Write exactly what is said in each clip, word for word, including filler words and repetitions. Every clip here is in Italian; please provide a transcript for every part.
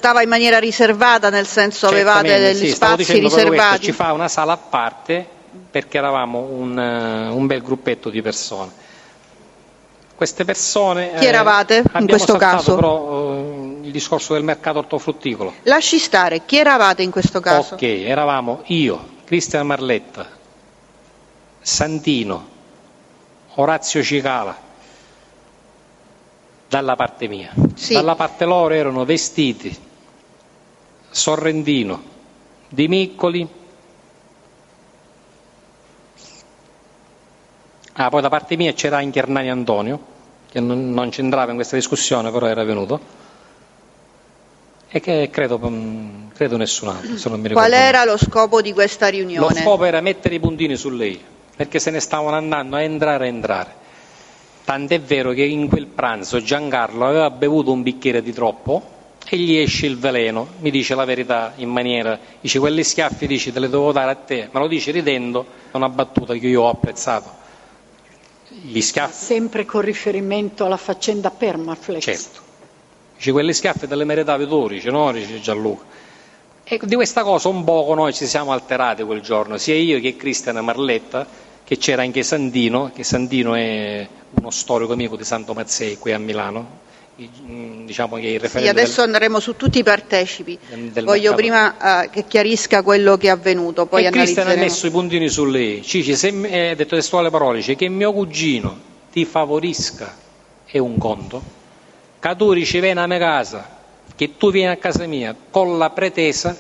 Stava in maniera riservata, nel senso avevate degli sì, spazi riservati? Ci fa una sala a parte perché eravamo un, un bel gruppetto di persone. Queste persone... Chi eravate eh, in questo caso? però eh, il discorso del mercato ortofrutticolo. Lasci stare, chi eravate in questo caso? Ok, eravamo io, Cristian Marletta, Santino, Orazio Cicala, dalla parte mia. Sì. Dalla parte loro erano Vestiti, Sorrentino, Di Miccoli. Ah, poi da parte mia c'era anche Ernani Antonio, che non, non c'entrava in questa discussione, però era venuto. E che credo, credo nessun altro, se non mi ricordo. Qual era lo scopo di questa riunione? Lo scopo era mettere i puntini su lei, perché se ne stavano andando a entrare a entrare. Tant'è vero che in quel pranzo Giancarlo aveva bevuto un bicchiere di troppo e gli esce il veleno, mi dice la verità in maniera, dice quelli schiaffi dice te le devo dare a te, ma lo dice ridendo, è una battuta che io ho apprezzato. Gli schiaffi... Sempre con riferimento alla faccenda Permaflex. Certo. Dice quelle schiaffe te le meritavi tu, dice no, dice Gianluca. E di questa cosa un poco noi ci siamo alterati quel giorno, sia io che Cristian Marletta, che c'era anche Santino, che Santino è uno storico amico di Santo Mazzei qui a Milano, diciamo che è il referente. Sì, adesso del, andremo su tutti i partecipi. Del, del Voglio mercato. prima uh, che chiarisca quello che è avvenuto, poi e analizzeremo. Cristian ha messo i puntini su lei, Cici, se ha detto testuali parole, dice che mio cugino ti favorisca è un conto, che tu ricevi a mia casa, che tu vieni a casa mia con la pretesa,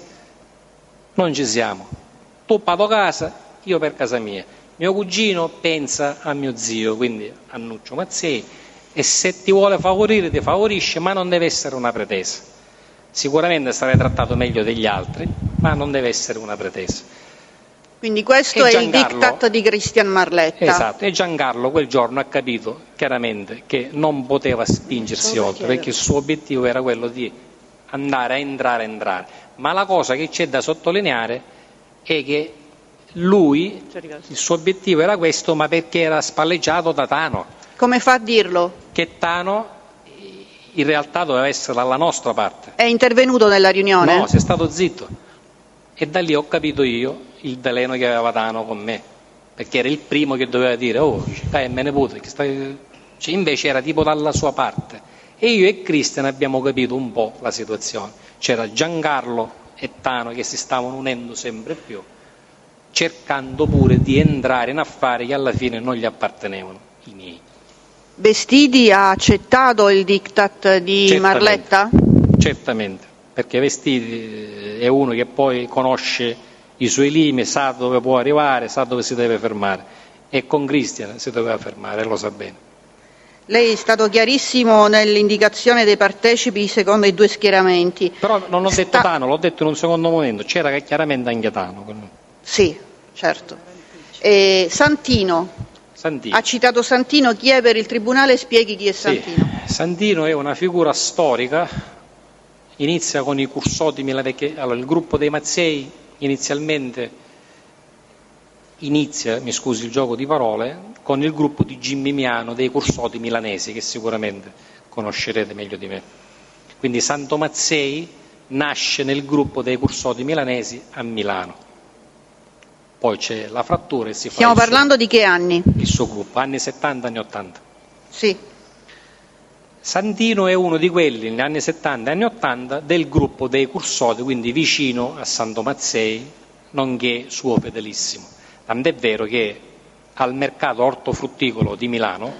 non ci siamo. Tu per tua casa, io per casa mia. Mio cugino pensa a mio zio, quindi a Nuccio Mazzei, e se ti vuole favorire ti favorisce, ma non deve essere una pretesa. Sicuramente sarai trattato meglio degli altri, ma non deve essere una pretesa. Quindi questo è il diktat di Cristian Marletta. Esatto, e Giancarlo quel giorno ha capito chiaramente che non poteva spingersi oltre, perché il suo obiettivo era quello di andare a entrare a entrare. Ma la cosa che c'è da sottolineare è che lui, il suo obiettivo era questo, ma perché era spalleggiato da Tano. Come fa a dirlo? Che Tano in realtà doveva essere dalla nostra parte. È intervenuto nella riunione? No, si è stato zitto. E da lì ho capito io il veleno che aveva Tano con me, perché era il primo che doveva dire oh, dai, me ne puto, che stai... cioè, invece era tipo dalla sua parte. E io e Cristian abbiamo capito un po' la situazione. C'era Giancarlo e Tano che si stavano unendo sempre più, cercando pure di entrare in affari che alla fine non gli appartenevano, i miei. Vestiti ha accettato il diktat di certamente, Marletta? Certamente, perché Vestiti è uno che poi conosce i suoi limiti, sa dove può arrivare, sa dove si deve fermare, e con Cristian si doveva fermare, lo sa bene. Lei è stato chiarissimo nell'indicazione dei partecipi secondo i due schieramenti. Però non ho Sta... detto Tano, l'ho detto in un secondo momento, c'era chiaramente anche Tano. Sì, certo. E Santino. Santino. Ha citato Santino, chi è per il Tribunale? Spieghi chi è Santino. Sì. Santino è una figura storica, inizia con i Cursoti milanesi, allora il gruppo dei Mazzei inizialmente inizia, mi scusi il gioco di parole, con il gruppo di Gimmimiano dei Cursoti milanesi, che sicuramente conoscerete meglio di me. Quindi Santo Mazzei nasce nel gruppo dei Cursoti milanesi a Milano. Poi c'è la frattura e si fa. Stiamo parlando suo, di che anni? Il suo gruppo, anni settanta, anni ottanta. Sì. Santino è uno di quelli, negli anni settanta e anni ottanta, del gruppo dei Cursoti, quindi vicino a Santo Mazzei, nonché suo fedelissimo. Tant'è vero che al mercato ortofrutticolo di Milano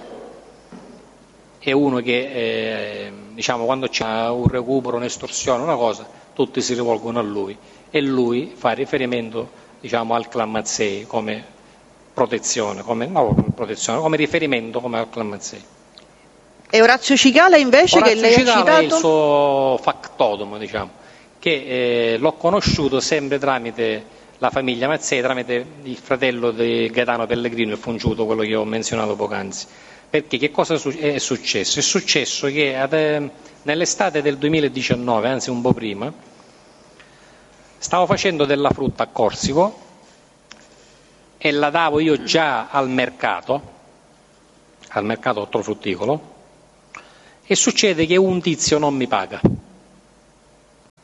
è uno che, eh, diciamo, quando c'è un recupero, un'estorsione, una cosa, tutti si rivolgono a lui e lui fa riferimento, diciamo, al clan Mazzei come protezione, come, no, come protezione, come riferimento come al clan Mazzei. E Orazio Cicala invece Orazio che lei Cicala ha citato? È il suo factotum, diciamo, che eh, l'ho conosciuto sempre tramite la famiglia Mazzei, tramite il fratello di Gaetano Pellegrino, il Funciuto, quello che ho menzionato poc'anzi. Perché che cosa è successo? È successo che ad, nell'estate del duemiladiciannove, anzi un po' prima, stavo facendo della frutta a Corsico e la davo io già al mercato, al mercato ortofrutticolo, e succede che un tizio non mi paga.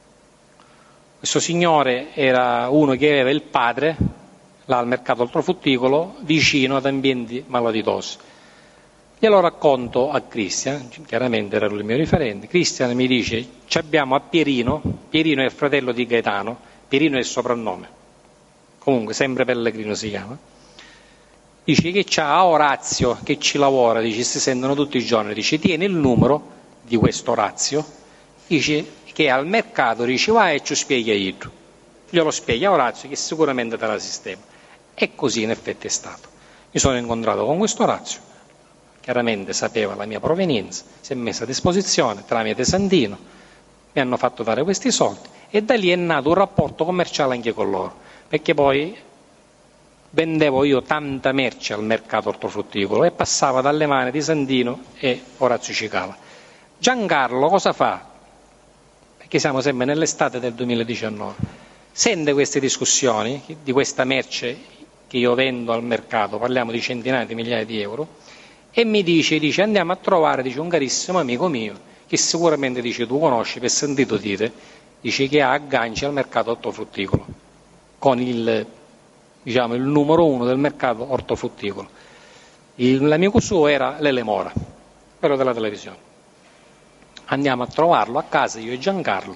Questo signore era uno che aveva il padre là al mercato ortofrutticolo vicino ad ambienti malavitosi. Glielo racconto a Cristian, chiaramente era il mio riferente. Cristian mi dice: ci abbiamo a Pierino, Pierino è il fratello di Gaetano, Pierino è il soprannome, comunque sempre Pellegrino si chiama. Dice che c'ha a Orazio che ci lavora, dice, si sentono tutti i giorni, dice tieni il numero di questo Orazio, dice che al mercato, dice vai e ci spieghi io. Glielo spieghi a Orazio che sicuramente te la sistema. E così in effetti è stato. Mi sono incontrato con questo Orazio, chiaramente sapeva la mia provenienza, si è messa a disposizione tramite Santino, mi hanno fatto dare questi soldi e da lì è nato un rapporto commerciale anche con loro, perché poi vendevo io tanta merce al mercato ortofrutticolo e passava dalle mani di Santino e Orazio Cicala. Giancarlo cosa fa? Perché siamo sempre nell'estate del duemiladiciannove, sente queste discussioni di questa merce che io vendo al mercato, parliamo di centinaia di migliaia di euro, e mi dice, dice andiamo a trovare, dice, un carissimo amico mio che sicuramente, dice, tu conosci per sentito dire, dice che ha agganci al mercato ortofrutticolo con il, diciamo, il numero uno del mercato ortofrutticolo. Il, l'amico suo era l'Elemora, quello della televisione. Andiamo a trovarlo a casa io e Giancarlo,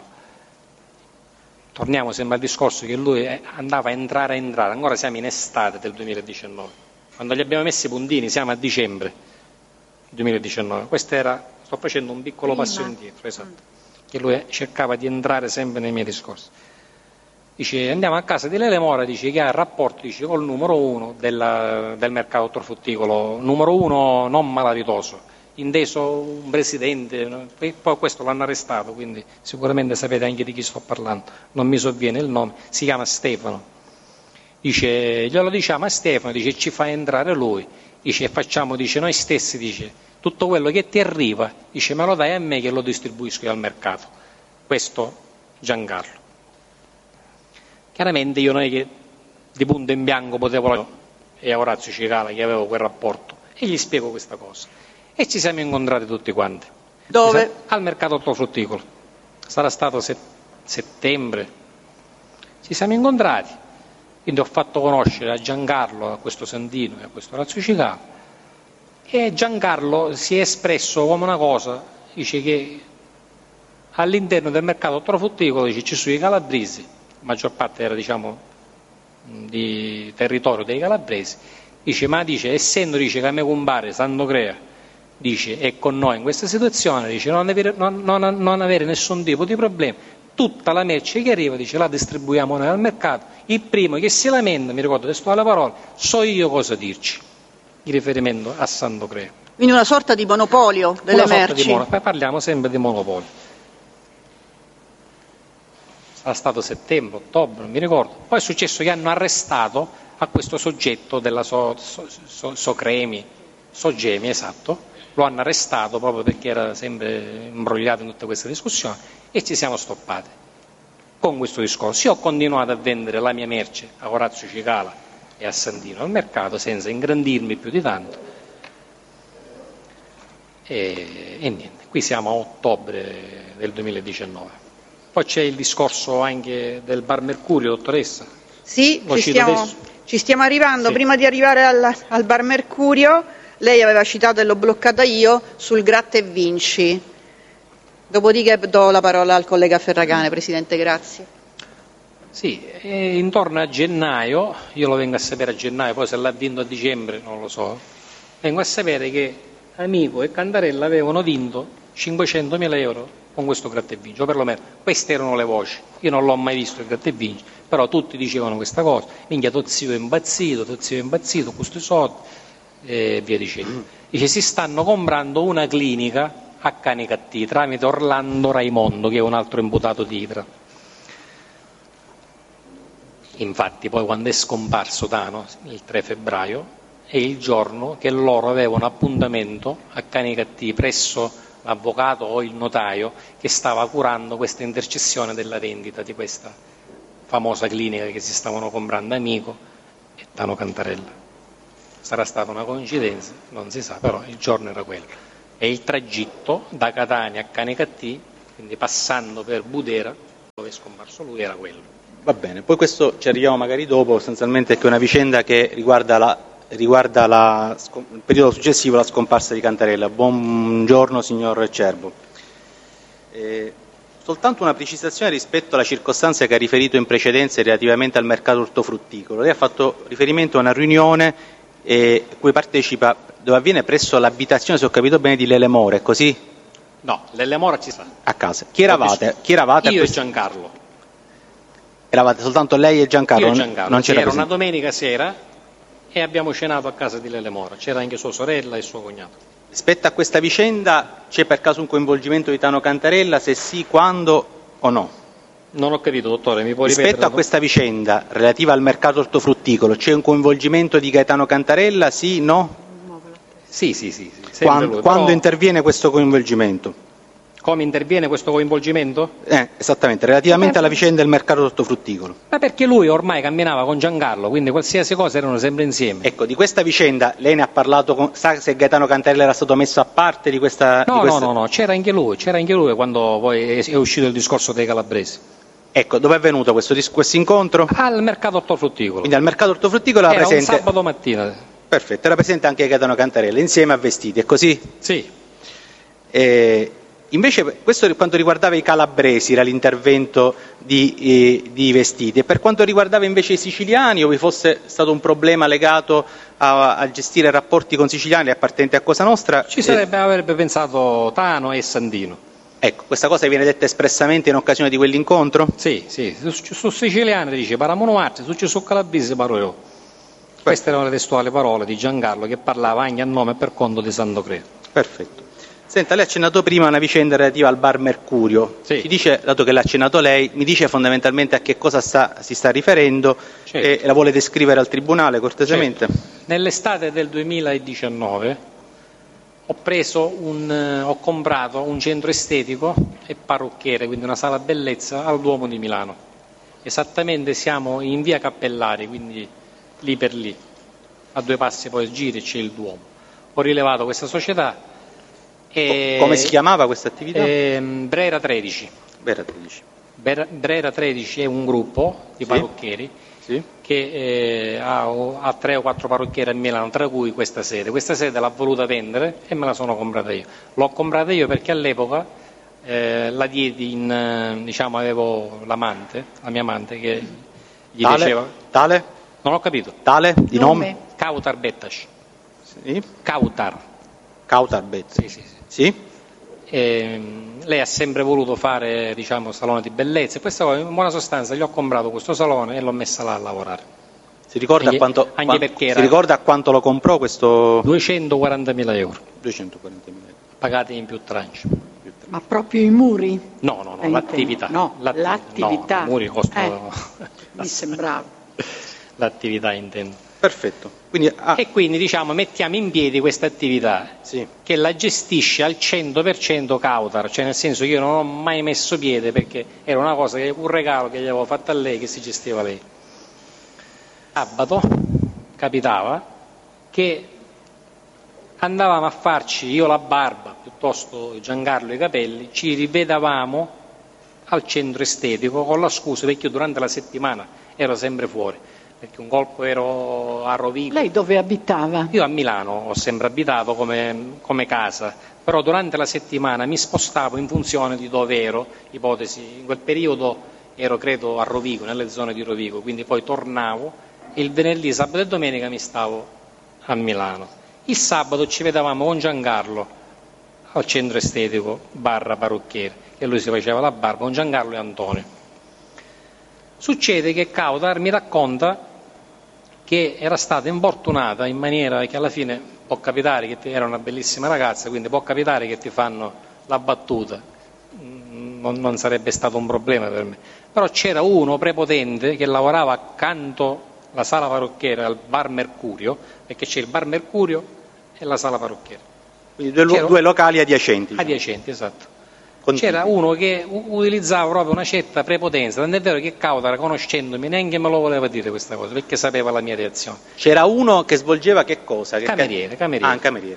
torniamo sempre al discorso che lui andava a entrare a entrare, ancora siamo in estate del duemiladiciannove, quando gli abbiamo messi i puntini siamo a dicembre duemiladiciannove, questo era, sto facendo un piccolo passo indietro, esatto, che lui cercava di entrare sempre nei miei discorsi. Dice andiamo a casa di Lele Mora, dice che ha il rapporto, dice, col numero uno della, del mercato ortofrutticolo, numero uno non malavitoso, inteso un presidente, e poi questo l'hanno arrestato, quindi sicuramente sapete anche di chi sto parlando, non mi sovviene il nome, si chiama Stefano. Dice, glielo diciamo a Stefano, dice ci fa entrare lui, dice facciamo, dice noi stessi, dice tutto quello che ti arriva, dice me lo dai a me che lo distribuisco io al mercato. Questo Giancarlo. Chiaramente io non è che di punto in bianco potevo, e a Orazio Cicala che avevo quel rapporto, e gli spiego questa cosa. E ci siamo incontrati tutti quanti. Dove? Al mercato ortofrutticolo. Sarà stato set- settembre. Ci siamo incontrati. Quindi ho fatto conoscere a Giancarlo, a questo Santino e a questo Orazio Cicala. E Giancarlo si è espresso come una cosa, dice che all'interno del mercato ortofrutticolo, dice, ci sono i calabresi, la maggior parte era, diciamo, di territorio dei calabresi, dice, ma dice, essendo, dice, che a me compare Sant'Ocrea, dice, è con noi in questa situazione, dice, non avere, non, non, non avere nessun tipo di problema, tutta la merce che arriva, dice, la distribuiamo noi al mercato, il primo che si lamenta, mi ricordo testuale parola, so io cosa dirci, in riferimento a Sant'Ocrea. Quindi una sorta di monopolio delle una sorta merci. Di mono, parliamo sempre di monopolio. Sarà stato settembre, ottobre, non mi ricordo. Poi è successo che hanno arrestato a questo soggetto della so, so, so, Socremi, Sogemi, esatto, lo hanno arrestato proprio perché era sempre imbrogliato in tutte queste discussioni e ci siamo stoppati con questo discorso. Io ho continuato a vendere la mia merce a Orazio Cicala e a Santino al mercato senza ingrandirmi più di tanto e, e niente, qui siamo a ottobre del duemiladiciannove. Poi c'è il discorso anche del Bar Mercurio, dottoressa. Sì, ci stiamo, ci stiamo arrivando. Sì. Prima di arrivare al, al Bar Mercurio, lei aveva citato e l'ho bloccata io sul gratta e vinci. Dopodiché do la parola al collega Ferragane, Presidente, grazie. Sì, e intorno a gennaio, io lo vengo a sapere a gennaio, poi se l'ha vinto a dicembre non lo so, vengo a sapere che Amico e Cantarella avevano vinto cinquecentomila euro con questo gratta e vinci, o perlomeno queste erano le voci. Io non l'ho mai visto il gratta e vinci, però tutti dicevano questa cosa, minchia tuo zio è impazzito, tuo zio è impazzito, questi soldi e via dicendo. Dice si stanno comprando una clinica a Canicattì tramite Orlando Raimondo, che è un altro imputato di Idra. Infatti poi quando è scomparso Tano, il tre febbraio, è il giorno che loro avevano appuntamento a Canicattì presso l'avvocato o il notaio che stava curando questa intercessione della vendita di questa famosa clinica che si stavano comprando Amico e Tano Cantarella. Sarà stata una coincidenza, non si sa, però il giorno era quello. E il tragitto da Catania a Canicattì, quindi passando per Budera, dove scomparso lui era quello. Va bene, poi questo ci arriviamo magari dopo, sostanzialmente che è una vicenda che riguarda, la, riguarda la, il periodo successivo alla scomparsa di Cantarella. Buongiorno signor Cerbo. Eh, soltanto una precisazione rispetto alla circostanza che ha riferito in precedenza relativamente al mercato ortofrutticolo. Lei ha fatto riferimento a una riunione eh, cui partecipa, dove avviene presso l'abitazione, se ho capito bene, di Lele More, così? No, Lele More ci sta. A casa. Chi eravate? Chi eravate Io a e Giancarlo. Eravate soltanto lei e Giancarlo? Io e Giancarlo. Non c'era Era una domenica sera e abbiamo cenato a casa di Lele More. C'era anche sua sorella e suo cognato. Rispetto a questa vicenda c'è per caso un coinvolgimento di Tano Cantarella? Se sì, quando o no? Non ho capito, dottore, mi può ripetere? Rispetto a questa vicenda relativa al mercato ortofrutticolo, c'è un coinvolgimento di Gaetano Cantarella? Sì, no? Sì, sì, sì. sì quando lui, quando però... interviene questo coinvolgimento? Come interviene questo coinvolgimento? Eh, esattamente, relativamente alla vicenda del mercato ortofrutticolo. Ma perché lui ormai camminava con Giancarlo, quindi qualsiasi cosa erano sempre insieme. Ecco, di questa vicenda lei ne ha parlato, con, sa se Gaetano Cantarella era stato messo a parte di questa... No, di questa... no, no, no, c'era anche lui, c'era anche lui quando poi è uscito il discorso dei calabresi. Ecco, dove è venuto questo, questo incontro? Al mercato ortofrutticolo. Quindi al mercato ortofrutticolo era, era presente... un sabato mattina. Perfetto, era presente anche Gaetano Cantarella, insieme a Vestiti, è così? Sì. Eh, invece questo per quanto riguardava i calabresi era l'intervento di, eh, di Vestiti, e per quanto riguardava invece i siciliani, o vi fosse stato un problema legato a, a gestire rapporti con siciliani appartenenti a Cosa Nostra? Ci sarebbe, eh, avrebbe pensato Tano e Sandino. Ecco, questa cosa viene detta espressamente in occasione di quell'incontro? Sì, sì, su, su siciliani dice paramonoarci, su, su calabresi paro io. Queste erano le testuali parole di Giancarlo, che parlava anche a nome e per conto di Sant'Ocredo. Perfetto. Senta, lei ha accennato prima una vicenda relativa al bar Mercurio. Sì. Ci dice, dato che l'ha accennato lei, mi dice fondamentalmente a che cosa sta, si sta riferendo, certo, e la vuole descrivere al Tribunale cortesemente? Certo. Nell'estate del duemiladiciannove ho, preso un, eh, ho comprato un centro estetico e parrucchiere, quindi una sala bellezza al Duomo di Milano. Esattamente siamo in via Cappellari, quindi lì per lì, a due passi poi giri c'è il Duomo. Ho rilevato questa società. E come si chiamava questa attività? Eh, Brera tredici. Brera tredici. Brera, Brera tredici è un gruppo di parrucchieri, sì, sì, che eh, ha, ha tre o quattro parrucchieri a Milano, tra cui questa sede. Questa sede l'ha voluta vendere e me la sono comprata io. L'ho comprata io perché all'epoca eh, la diedi in, diciamo, avevo l'amante, la mia amante, che gli tale, piaceva. Tale? Non ho capito. Tale? Di nome? nome? Kautar Bettash. Sì. Kautar. Kautar Bettash. Sì, sì, sì. Sì? E, lei ha sempre voluto fare, diciamo, salone di bellezza. Questa cosa, in buona sostanza, gli ho comprato questo salone e l'ho messa là a lavorare. Si ricorda, anche, a, quanto, anche quanto, perché si ricorda a quanto lo comprò questo? duecentoquarantamila euro. duecentoquarantamila euro. Pagati in più tranche. Ma proprio i muri? No, no, no, l'attività. No, L'atti- l'attività. No, i muri costano. Eh, mi sembrava. L'attività intendo. Perfetto. Quindi, ah. E quindi, diciamo, mettiamo in piedi questa attività, sì, che la gestisce al cento per cento Kautar, cioè nel senso che io non ho mai messo piede, perché era una cosa, che, un regalo che gli avevo fatto a lei, che si gestiva lei. Sabato capitava che andavamo a farci, io la barba, piuttosto Giancarlo i capelli, ci rivedavamo al centro estetico con la scusa, perché io durante la settimana ero sempre fuori, perché un colpo ero a Rovigo. Lei dove abitava? Io a Milano ho sempre abitato come, come casa, però durante la settimana mi spostavo in funzione di dove ero, ipotesi, in quel periodo ero credo a Rovigo, nelle zone di Rovigo, quindi poi tornavo e il venerdì, sabato e domenica mi stavo a Milano. Il sabato ci vedevamo con Giancarlo al centro estetico barra parrucchiere, che lui si faceva la barba, con Giancarlo e Antonio. Succede che Kautar mi racconta che era stata infortunata in maniera che alla fine può capitare che ti, era una bellissima ragazza, quindi può capitare che ti fanno la battuta, non, non sarebbe stato un problema per me, però c'era uno prepotente che lavorava accanto alla sala parrucchiere al bar Mercurio, perché c'è il bar Mercurio e la sala parrucchiere, quindi due, due locali adiacenti, diciamo. Adiacenti, esatto. Continui. C'era uno che utilizzava proprio una certa prepotenza, tant'è vero che Kautar, conoscendomi, neanche me lo voleva dire questa cosa, perché sapeva la mia reazione. C'era uno che svolgeva che cosa? Che cameriere, cameriere. Ah, cameriere.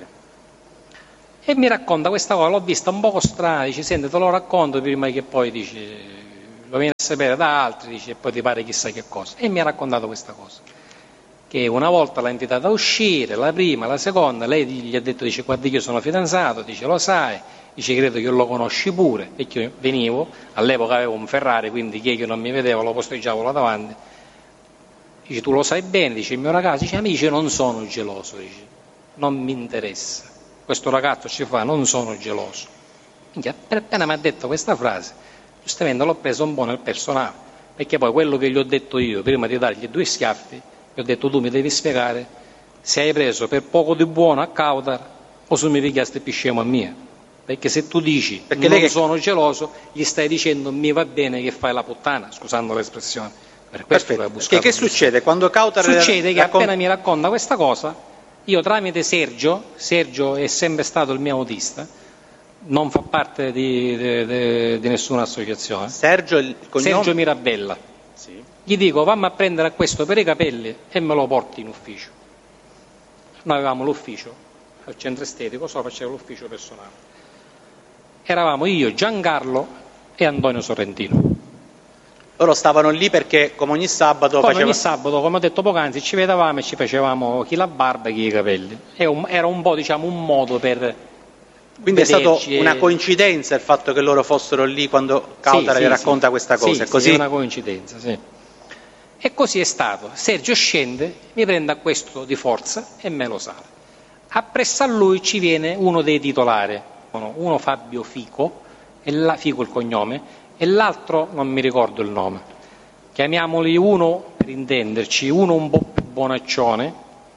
E mi racconta questa cosa, l'ho vista un poco strana, dice, senti, te lo racconto prima che poi dici, lo viene a sapere da altri, dice, e poi ti pare chissà che cosa. E mi ha raccontato questa cosa, che una volta l'ha invitata a uscire, la prima, la seconda, lei gli ha detto, dice, guarda, io sono fidanzato, dice, lo sai, dice, credo che lo conosci pure, perché io venivo, all'epoca avevo un Ferrari, quindi chi è che non mi vedeva lo posteggiavo là davanti. Dice, tu lo sai bene, dice, il mio ragazzo, dice, amici, non sono geloso, dice, non mi interessa, questo ragazzo ci fa, non sono geloso. Quindi appena mi ha detto questa frase, giustamente l'ho preso un po' nel personale, perché poi quello che gli ho detto io, prima di dargli due schiaffi, gli ho detto, tu mi devi spiegare se hai preso per poco di buono a Kautar o se mi pigliaste più scemo a mia. Perché se tu dici, perché non che... sono geloso, gli stai dicendo, mi va bene che fai la puttana, scusando l'espressione. Per questo che, che succede quando Kautar succede che raccon... appena mi racconta questa cosa, io tramite Sergio, Sergio è sempre stato il mio autista, non fa parte di, di, di, di nessuna associazione, Sergio, il cognome... Sergio Mirabella, sì. Gli dico, vammi a prendere a questo per i capelli e me lo porti in ufficio. Noi avevamo l'ufficio al centro estetico, sopra c'era l'ufficio personale, eravamo io, Giancarlo e Antonio Sorrentino. Loro stavano lì perché come ogni sabato come faceva... ogni sabato, come ho detto poc'anzi, ci vedevamo e ci facevamo chi la barba e chi i capelli. Era un po', diciamo, un modo per Quindi vederci. È stata una coincidenza il fatto che loro fossero lì quando Kautar sì, gli sì, racconta sì. questa cosa. Sì, è così? Sì, è una coincidenza, sì. E così è stato. Sergio scende, mi prende a questo di forza e me lo sale. Appresso a lui ci viene uno dei titolari, uno Fabio Fico, e la, Fico il cognome, e l'altro non mi ricordo il nome. Chiamiamoli uno, per intenderci, uno un po' più bonaccione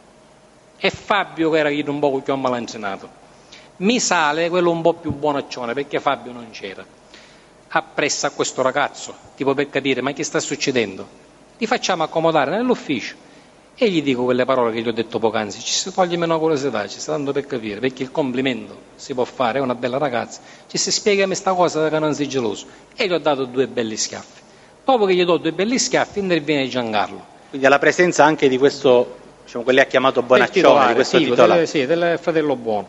e Fabio che era un po' più ammalancenato. Mi sale quello un po' più bonaccione perché Fabio non c'era. Appressa a questo ragazzo, tipo per capire, ma che sta succedendo? Li facciamo accomodare nell'ufficio e gli dico quelle parole che gli ho detto poc'anzi, ci si toglie meno curiosità, ci sta dando per capire, perché il complimento si può fare, è una bella ragazza, ci si spiega questa cosa che non sei geloso, e gli ho dato due belli schiaffi. Dopo che gli do due belli schiaffi interviene Giancarlo. Quindi alla presenza anche di questo, diciamo, quelli ha chiamato bonaccione, titolare, di questo figo, titolare. Del, sì, del fratello buono.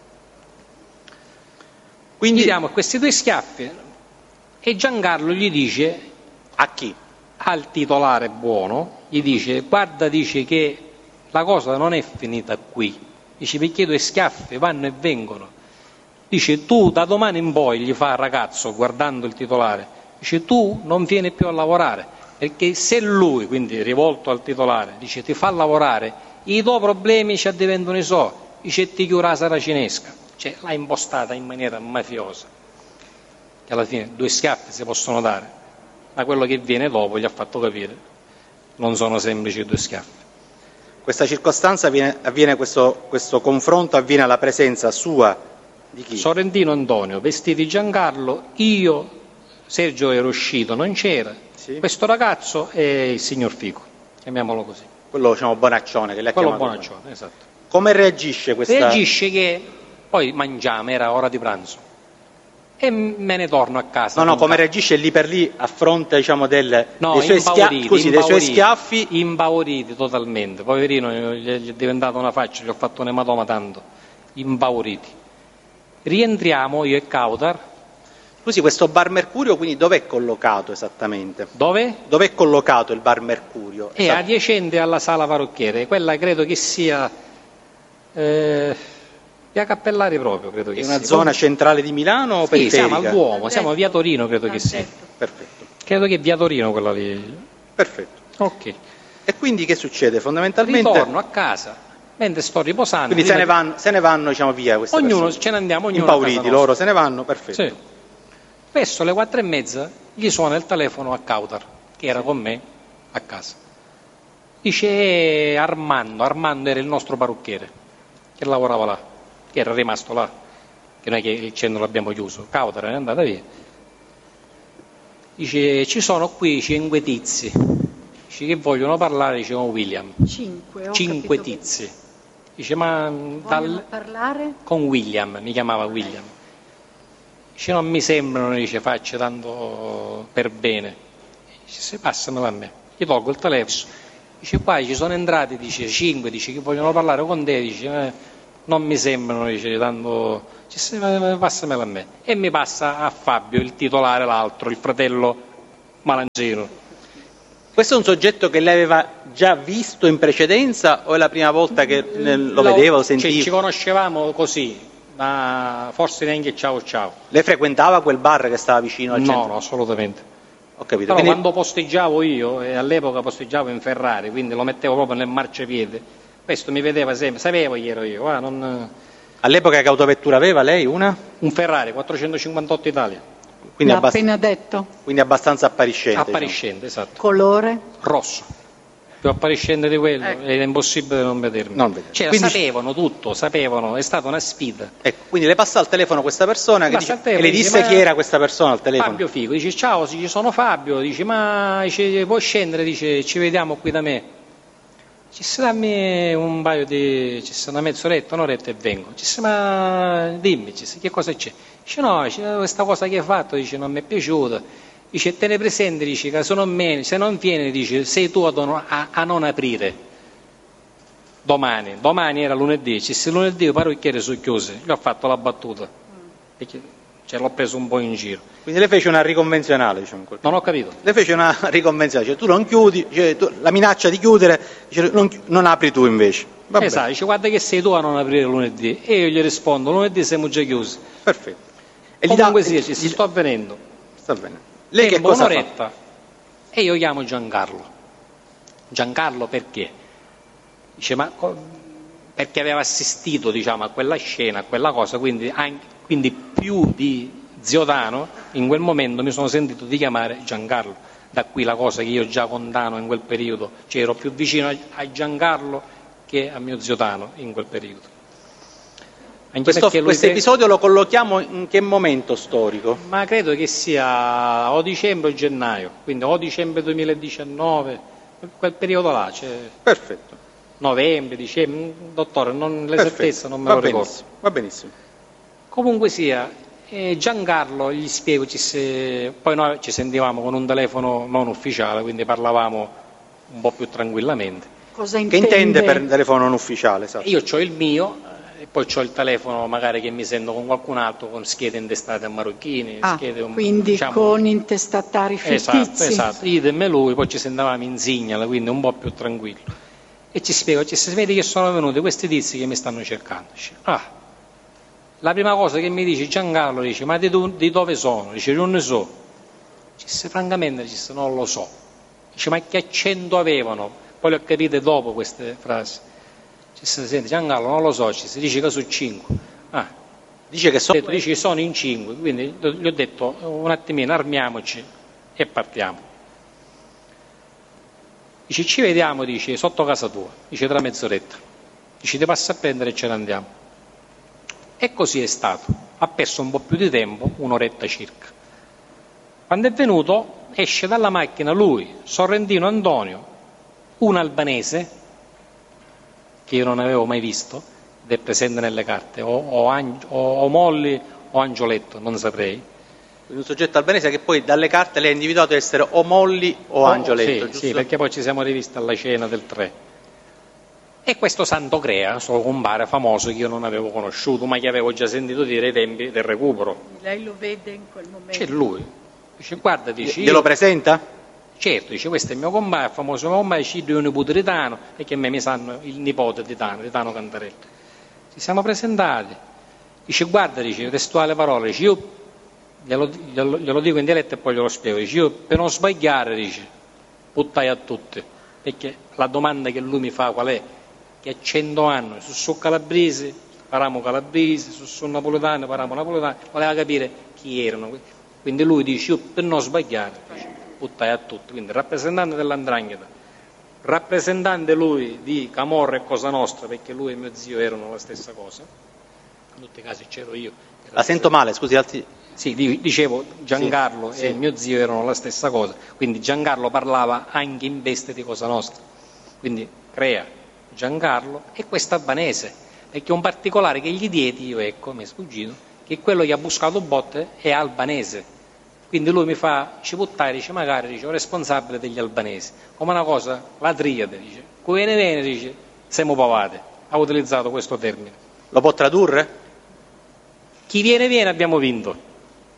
Quindi gli diamo questi due schiaffi e Giancarlo gli dice a chi? Al titolare buono, gli dice, guarda, dice che la cosa non è finita qui, dice, perché i due schiaffi vanno e vengono, dice, tu da domani in poi, gli fa il ragazzo guardando il titolare, dice, tu non vieni più a lavorare, perché se lui, quindi rivolto al titolare, dice, ti fa lavorare, i tuoi problemi ci diventano i so, dice, ti chiuderà la saracinesca, cioè l'ha impostata in maniera mafiosa, che alla fine due schiaffi si possono dare, ma quello che viene dopo gli ha fatto capire non sono semplici due schiaffi. Questa circostanza avviene, avviene questo, questo confronto avviene alla presenza sua di chi? Sorrentino Antonio, vestiti Giancarlo, io, Sergio era uscito, non c'era, sì. Questo ragazzo e il signor Fico, chiamiamolo così. Quello, diciamo, bonaccione che le ha Quello chiamato. bonaccione, buono. Esatto. Come reagisce questa? Reagisce che poi mangiamo, era ora di pranzo. E me ne torno a casa. No, no, come reagisce lì per lì a fronte, diciamo, del, no, dei, suoi schiaffi, scusi, dei suoi schiaffi? Impauriti totalmente, poverino, gli è diventata una faccia, gli ho fatto un ematoma tanto, impauriti. Rientriamo io e Kautar. Scusi, questo bar Mercurio quindi dov'è collocato esattamente? Dove? Dov'è collocato il bar Mercurio? È Esat- adiacente alla sala parrucchiere, quella credo che sia... Eh, via Cappellari proprio, credo che sia. È sia. una zona centrale di Milano o sì, periferica? Siamo al Duomo, siamo via Torino, credo che sia. Perfetto. Credo che via Torino quella lì. Perfetto. Ok. E quindi che succede? Fondamentalmente... Ritorno a casa, mentre sto riposando. Quindi se ne, vanno, se ne vanno, diciamo, via queste ognuno, persone. ce ne andiamo, ognuno impauriti, loro se ne vanno, perfetto. Sì. Verso le quattro e mezza gli suona il telefono a Kautar, che era con me a casa. Dice Armando, Armando era il nostro parrucchiere, che lavorava là, che era rimasto là, che noi che il centro l'abbiamo chiuso, Kautar è andata via. Dice, ci sono qui cinque tizi, dice, che vogliono parlare, dice, con William. Cinque, ho Cinque capito tizi. Dice, ma dal... parlare? Con William, mi chiamava William. Dice, non mi sembrano, dice, faccia tanto per bene. Dice, se passamelo a me. Gli tolgo il telefono. Dice, qua ci sono entrati, dice, cinque, dice, che vogliono parlare con te, dice, eh, non mi sembrano, dice, tanto... Dice, passamelo a me. E mi passa a Fabio, il titolare, l'altro, il fratello Malangino. Questo è un soggetto che lei aveva già visto in precedenza o è la prima volta che lo vedeva o sentiva? Cioè, ci conoscevamo così, ma forse neanche ciao ciao. Lei frequentava quel bar che stava vicino al no, centro? No, assolutamente. Ho capito. Però Quindi... quando posteggiavo io, e all'epoca posteggiavo in Ferrari, quindi lo mettevo proprio nel marciapiede, questo mi vedeva sempre, sapevo chi ero io. Ah, non... All'epoca che autovettura aveva lei? Una? Un Ferrari quattrocentocinquantotto Italia. Quindi l'ha abbast... appena detto? Quindi abbastanza appariscente. Appariscente, diciamo. Esatto. Colore? Rosso. Più appariscente di quello, ecco. Era impossibile non vedermi. Non vedere. Cioè, quindi... sapevano tutto, sapevano, è stata una sfida. Ecco, quindi le passa al telefono questa persona che dice... telefono, e le disse dice, chi era questa persona al telefono? Fabio Fico, dice ciao, ci sono Fabio, dice ma dice, puoi scendere, dice ci vediamo qui da me. Ci sarà dammi un paio di... ci sarà una mezz'oretta, un'oretta e vengo. Ci sarà, ma dimmi, ci sarà, che cosa c'è? Dice no, dice, questa cosa che hai fatto, dice non mi è piaciuta. Dice te ne presenti, dice che se non, me, se non viene, dice sei tu a, a, a non aprire. Domani, domani era lunedì, ci se lunedì i parrucchieri sono chiusi, gli ho fatto la battuta. Perché, cioè, l'ho preso un po' in giro. Quindi le fece una riconvenzionale, diciamo. Non ho capito. Le fece una riconvenzionale, cioè tu non chiudi, cioè, tu, la minaccia di chiudere, dice, non, non apri tu invece. Vabbè. Esatto, dice guarda che sei tu a non aprire lunedì. E io gli rispondo, lunedì siamo già chiusi. Perfetto. E comunque gli da, sì, ci gli... sto avvenendo. Sta bene. Lei che cosa un'oretta fa? E io chiamo Giancarlo. Giancarlo perché? Dice ma perché aveva assistito, diciamo, a quella scena, a quella cosa, quindi, anche, quindi più di zio Dano in quel momento mi sono sentito di chiamare Giancarlo. Da qui la cosa che io già con Dano in quel periodo, cioè ero più vicino a Giancarlo che a mio zio Dano in quel periodo. Questo questo episodio lo collochiamo in che momento storico? Ma credo che sia o dicembre o gennaio, quindi o dicembre duemiladiciannove, quel periodo là. Cioè perfetto. Novembre, dicembre, dottore, non, l'esattezza non me va lo ricordo. Benissimo. Va benissimo. Comunque sia, eh, Giancarlo, gli spiego, ci se... poi noi ci sentivamo con un telefono non ufficiale, quindi parlavamo un po' più tranquillamente. Cosa intende? Che intende per telefono non ufficiale? Esatto. Io ho il mio. E poi ho il telefono magari che mi sento con qualcun altro con schede intestate a marocchini, ah, schede un, quindi diciamo, con intestatari fittizi. Esatto, esatto, idem e lui, poi ci sentavamo in Signala, quindi un po' più tranquillo. E ci spiego, ci si vede che sono venuti questi tizi che mi stanno cercando. Dice, ah, la prima cosa che mi dice Giancarlo, dice, ma di, di dove sono? Dice, non ne so. Dice, francamente, dice, non lo so. Dice, ma che accento avevano? Poi le ho capite dopo queste frasi. Ci si sente Giancarlo, non lo so, ci si dice che sono cinque. Ah, dice che sono, dice che sono in cinque, quindi gli ho detto un attimino armiamoci e partiamo. Dice ci vediamo, dice sotto casa tua, dice tra mezz'oretta, dice ti passa a prendere e ce ne andiamo. E così è stato, ha perso un po' più di tempo, un'oretta circa. Quando è venuto esce dalla macchina lui, Sorrentino Antonio, un albanese, che io non avevo mai visto, ed è presente nelle carte, o, o, o, o Molli o Angioletto, non saprei. Un soggetto albanese che poi dalle carte lei ha individuato essere o Molli o oh, Angioletto, sì, giusto? Sì, perché poi ci siamo rivisti alla cena del tre. E questo Santo Crea, suo compare famoso che io non avevo conosciuto, ma che avevo già sentito dire ai tempi del recupero. Lei lo vede in quel momento? C'è lui. Dice, guarda, dice... Glielo presenta? Certo, dice, questo è il mio compare, famoso mio compare, ci dio un nipote di Tano, perché a me mi sanno il nipote di Tano, di Tano Cantarelli. Ci siamo presentati. Dice, guarda, dice, testuale parole, dice, io glielo, glielo, glielo dico in dialetto e poi glielo spiego, dice, io per non sbagliare, dice, buttai a tutti, perché la domanda che lui mi fa qual è? Che a cento anni, su su calabresi, paramo calabresi, su su napoletani, paramo napoletani, voleva capire chi erano. Quindi lui dice, io per non sbagliare, dice, buttai a tutti, quindi rappresentante dell''ndrangheta, rappresentante lui di Camorra e Cosa Nostra, perché lui e mio zio erano la stessa cosa, in tutti i casi c'ero io. La sento male, scusi, alti... Sì, dicevo Giancarlo sì, e sì. Mio zio erano la stessa cosa, quindi Giancarlo parlava anche in veste di Cosa Nostra, quindi Crea, Giancarlo e questo albanese, perché un particolare che gli diedi, io ecco, mi è sfuggito, che quello che ha buscato botte è albanese. Quindi lui mi fa, ci buttare, dice, magari, dice, un responsabile degli albanesi. Come una cosa, la triade, dice, come ne viene, dice, siamo pavate. Ha utilizzato questo termine. Lo può tradurre? Chi viene, viene, abbiamo vinto.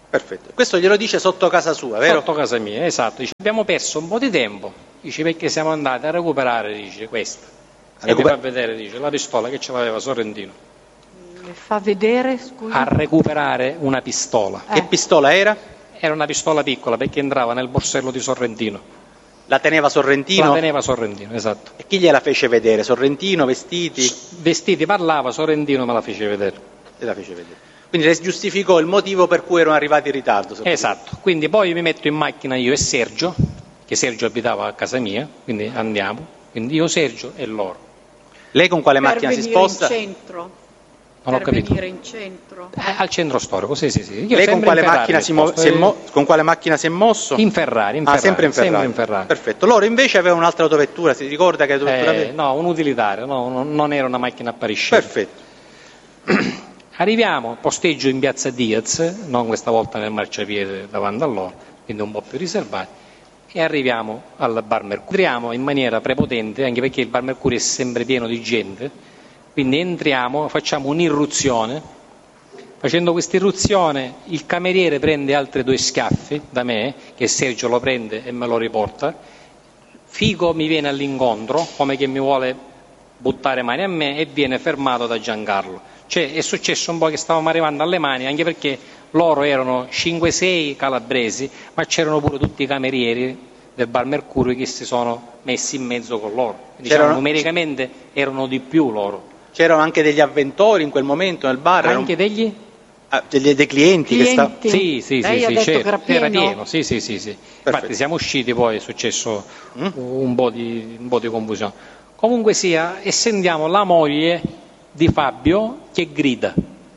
Perfetto. Questo glielo dice sotto casa sua, vero? Sotto casa mia, esatto. Dice, abbiamo perso un po' di tempo, dice, perché siamo andati a recuperare, dice, questa. A e recuper- mi fa vedere, dice, la pistola che ce l'aveva Sorrentino. Le fa vedere, scusa? A recuperare una pistola. Eh. Che pistola era? Era una pistola piccola, perché entrava nel borsello di Sorrentino. La teneva Sorrentino? La teneva Sorrentino, esatto. E chi gliela fece vedere? Sorrentino, vestiti? S- vestiti parlava, Sorrentino me la fece vedere. E la fece vedere. Quindi le giustificò il motivo per cui erano arrivati in ritardo. Esatto, quindi poi mi metto in macchina io e Sergio, che Sergio abitava a casa mia, quindi andiamo, quindi io, Sergio e loro. Lei con quale per macchina si sposta? In centro. Non per ho capito. venire in centro. Eh, al centro storico, sì, sì, sì. Io Lei con quale, macchina si mo- si è mo- eh... con quale macchina si è mosso? In Ferrari, in ah, Ferrari. sempre in Ferrari. Sempre in Ferrari. Perfetto. Loro invece avevano un'altra autovettura, si ricorda che autovettura eh, aveva? No, un utilitario, no, non era una macchina appariscente. Perfetto. Arriviamo, posteggio in piazza Diaz, non questa volta nel marciapiede davanti a loro, quindi un po' più riservati, e arriviamo al Bar Mercurio. Entriamo in maniera prepotente, anche perché il Bar Mercurio è sempre pieno di gente, quindi entriamo, facciamo un'irruzione, facendo questa irruzione il cameriere prende altri due schiaffi da me, che Sergio lo prende e me lo riporta, Figo mi viene all'incontro, come che mi vuole buttare mani a me, e viene fermato da Giancarlo. Cioè è successo un po' che stavamo arrivando alle mani, anche perché loro erano cinque sei calabresi, ma c'erano pure tutti i camerieri del Bar Mercurio che si sono messi in mezzo con loro. Diciamo, numericamente erano di più loro. C'erano anche degli avventori in quel momento nel bar? Anche erano... degli? Ah, degli, dei clienti, clienti. Che sta... Sì, sì, Lei sì, ha sì, detto certo. che era pieno. Era pieno, sì, sì, sì, sì. Infatti siamo usciti, poi è successo mm? un, po di, un po' di confusione. Comunque sia, e sentiamo la moglie di Fabio che grida,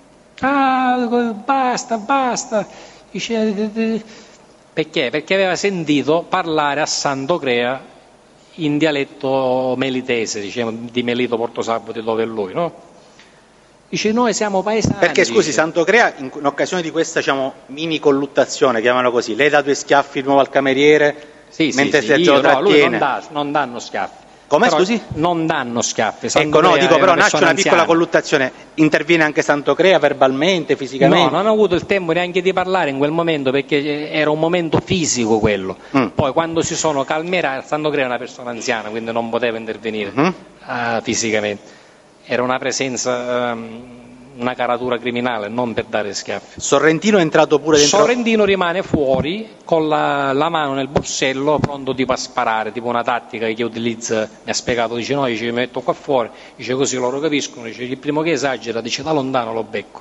ah, basta, basta, dice, perché? Perché aveva sentito parlare a Sant'Ocrea in dialetto melitese, diciamo, di Melito Portosalvo, di dove è lui, no? Dice, noi siamo paesani. Perché, scusi, dice. Sant'Ocrea, in, in occasione di questa, diciamo, mini colluttazione, chiamano così, lei dà due schiaffi di nuovo al cameriere, sì, mentre sì, Sergio sì, lo io, trattiene. No, lui non, dà, non danno schiaffi. Come, però scusi? Non danno schiaffi. Ecco, no, dico, però nasce una piccola anziana. colluttazione, interviene anche Sant'Ocrea verbalmente, fisicamente? No, non ho avuto il tempo neanche di parlare in quel momento, perché era un momento fisico quello. Mm. Poi quando si sono calmerati, Sant'Ocrea è una persona anziana, quindi non poteva intervenire mm-hmm. uh, fisicamente. Era una presenza... Um, una caratura criminale, non per dare schiaffi. Sorrentino è entrato pure dentro? Sorrentino rimane fuori con la, la mano nel borsello, pronto tipo a sparare, tipo una tattica che utilizza, mi ha spiegato, dice no, dice, mi metto qua fuori, dice così loro capiscono, dice il primo che esagera, dice da lontano lo becco.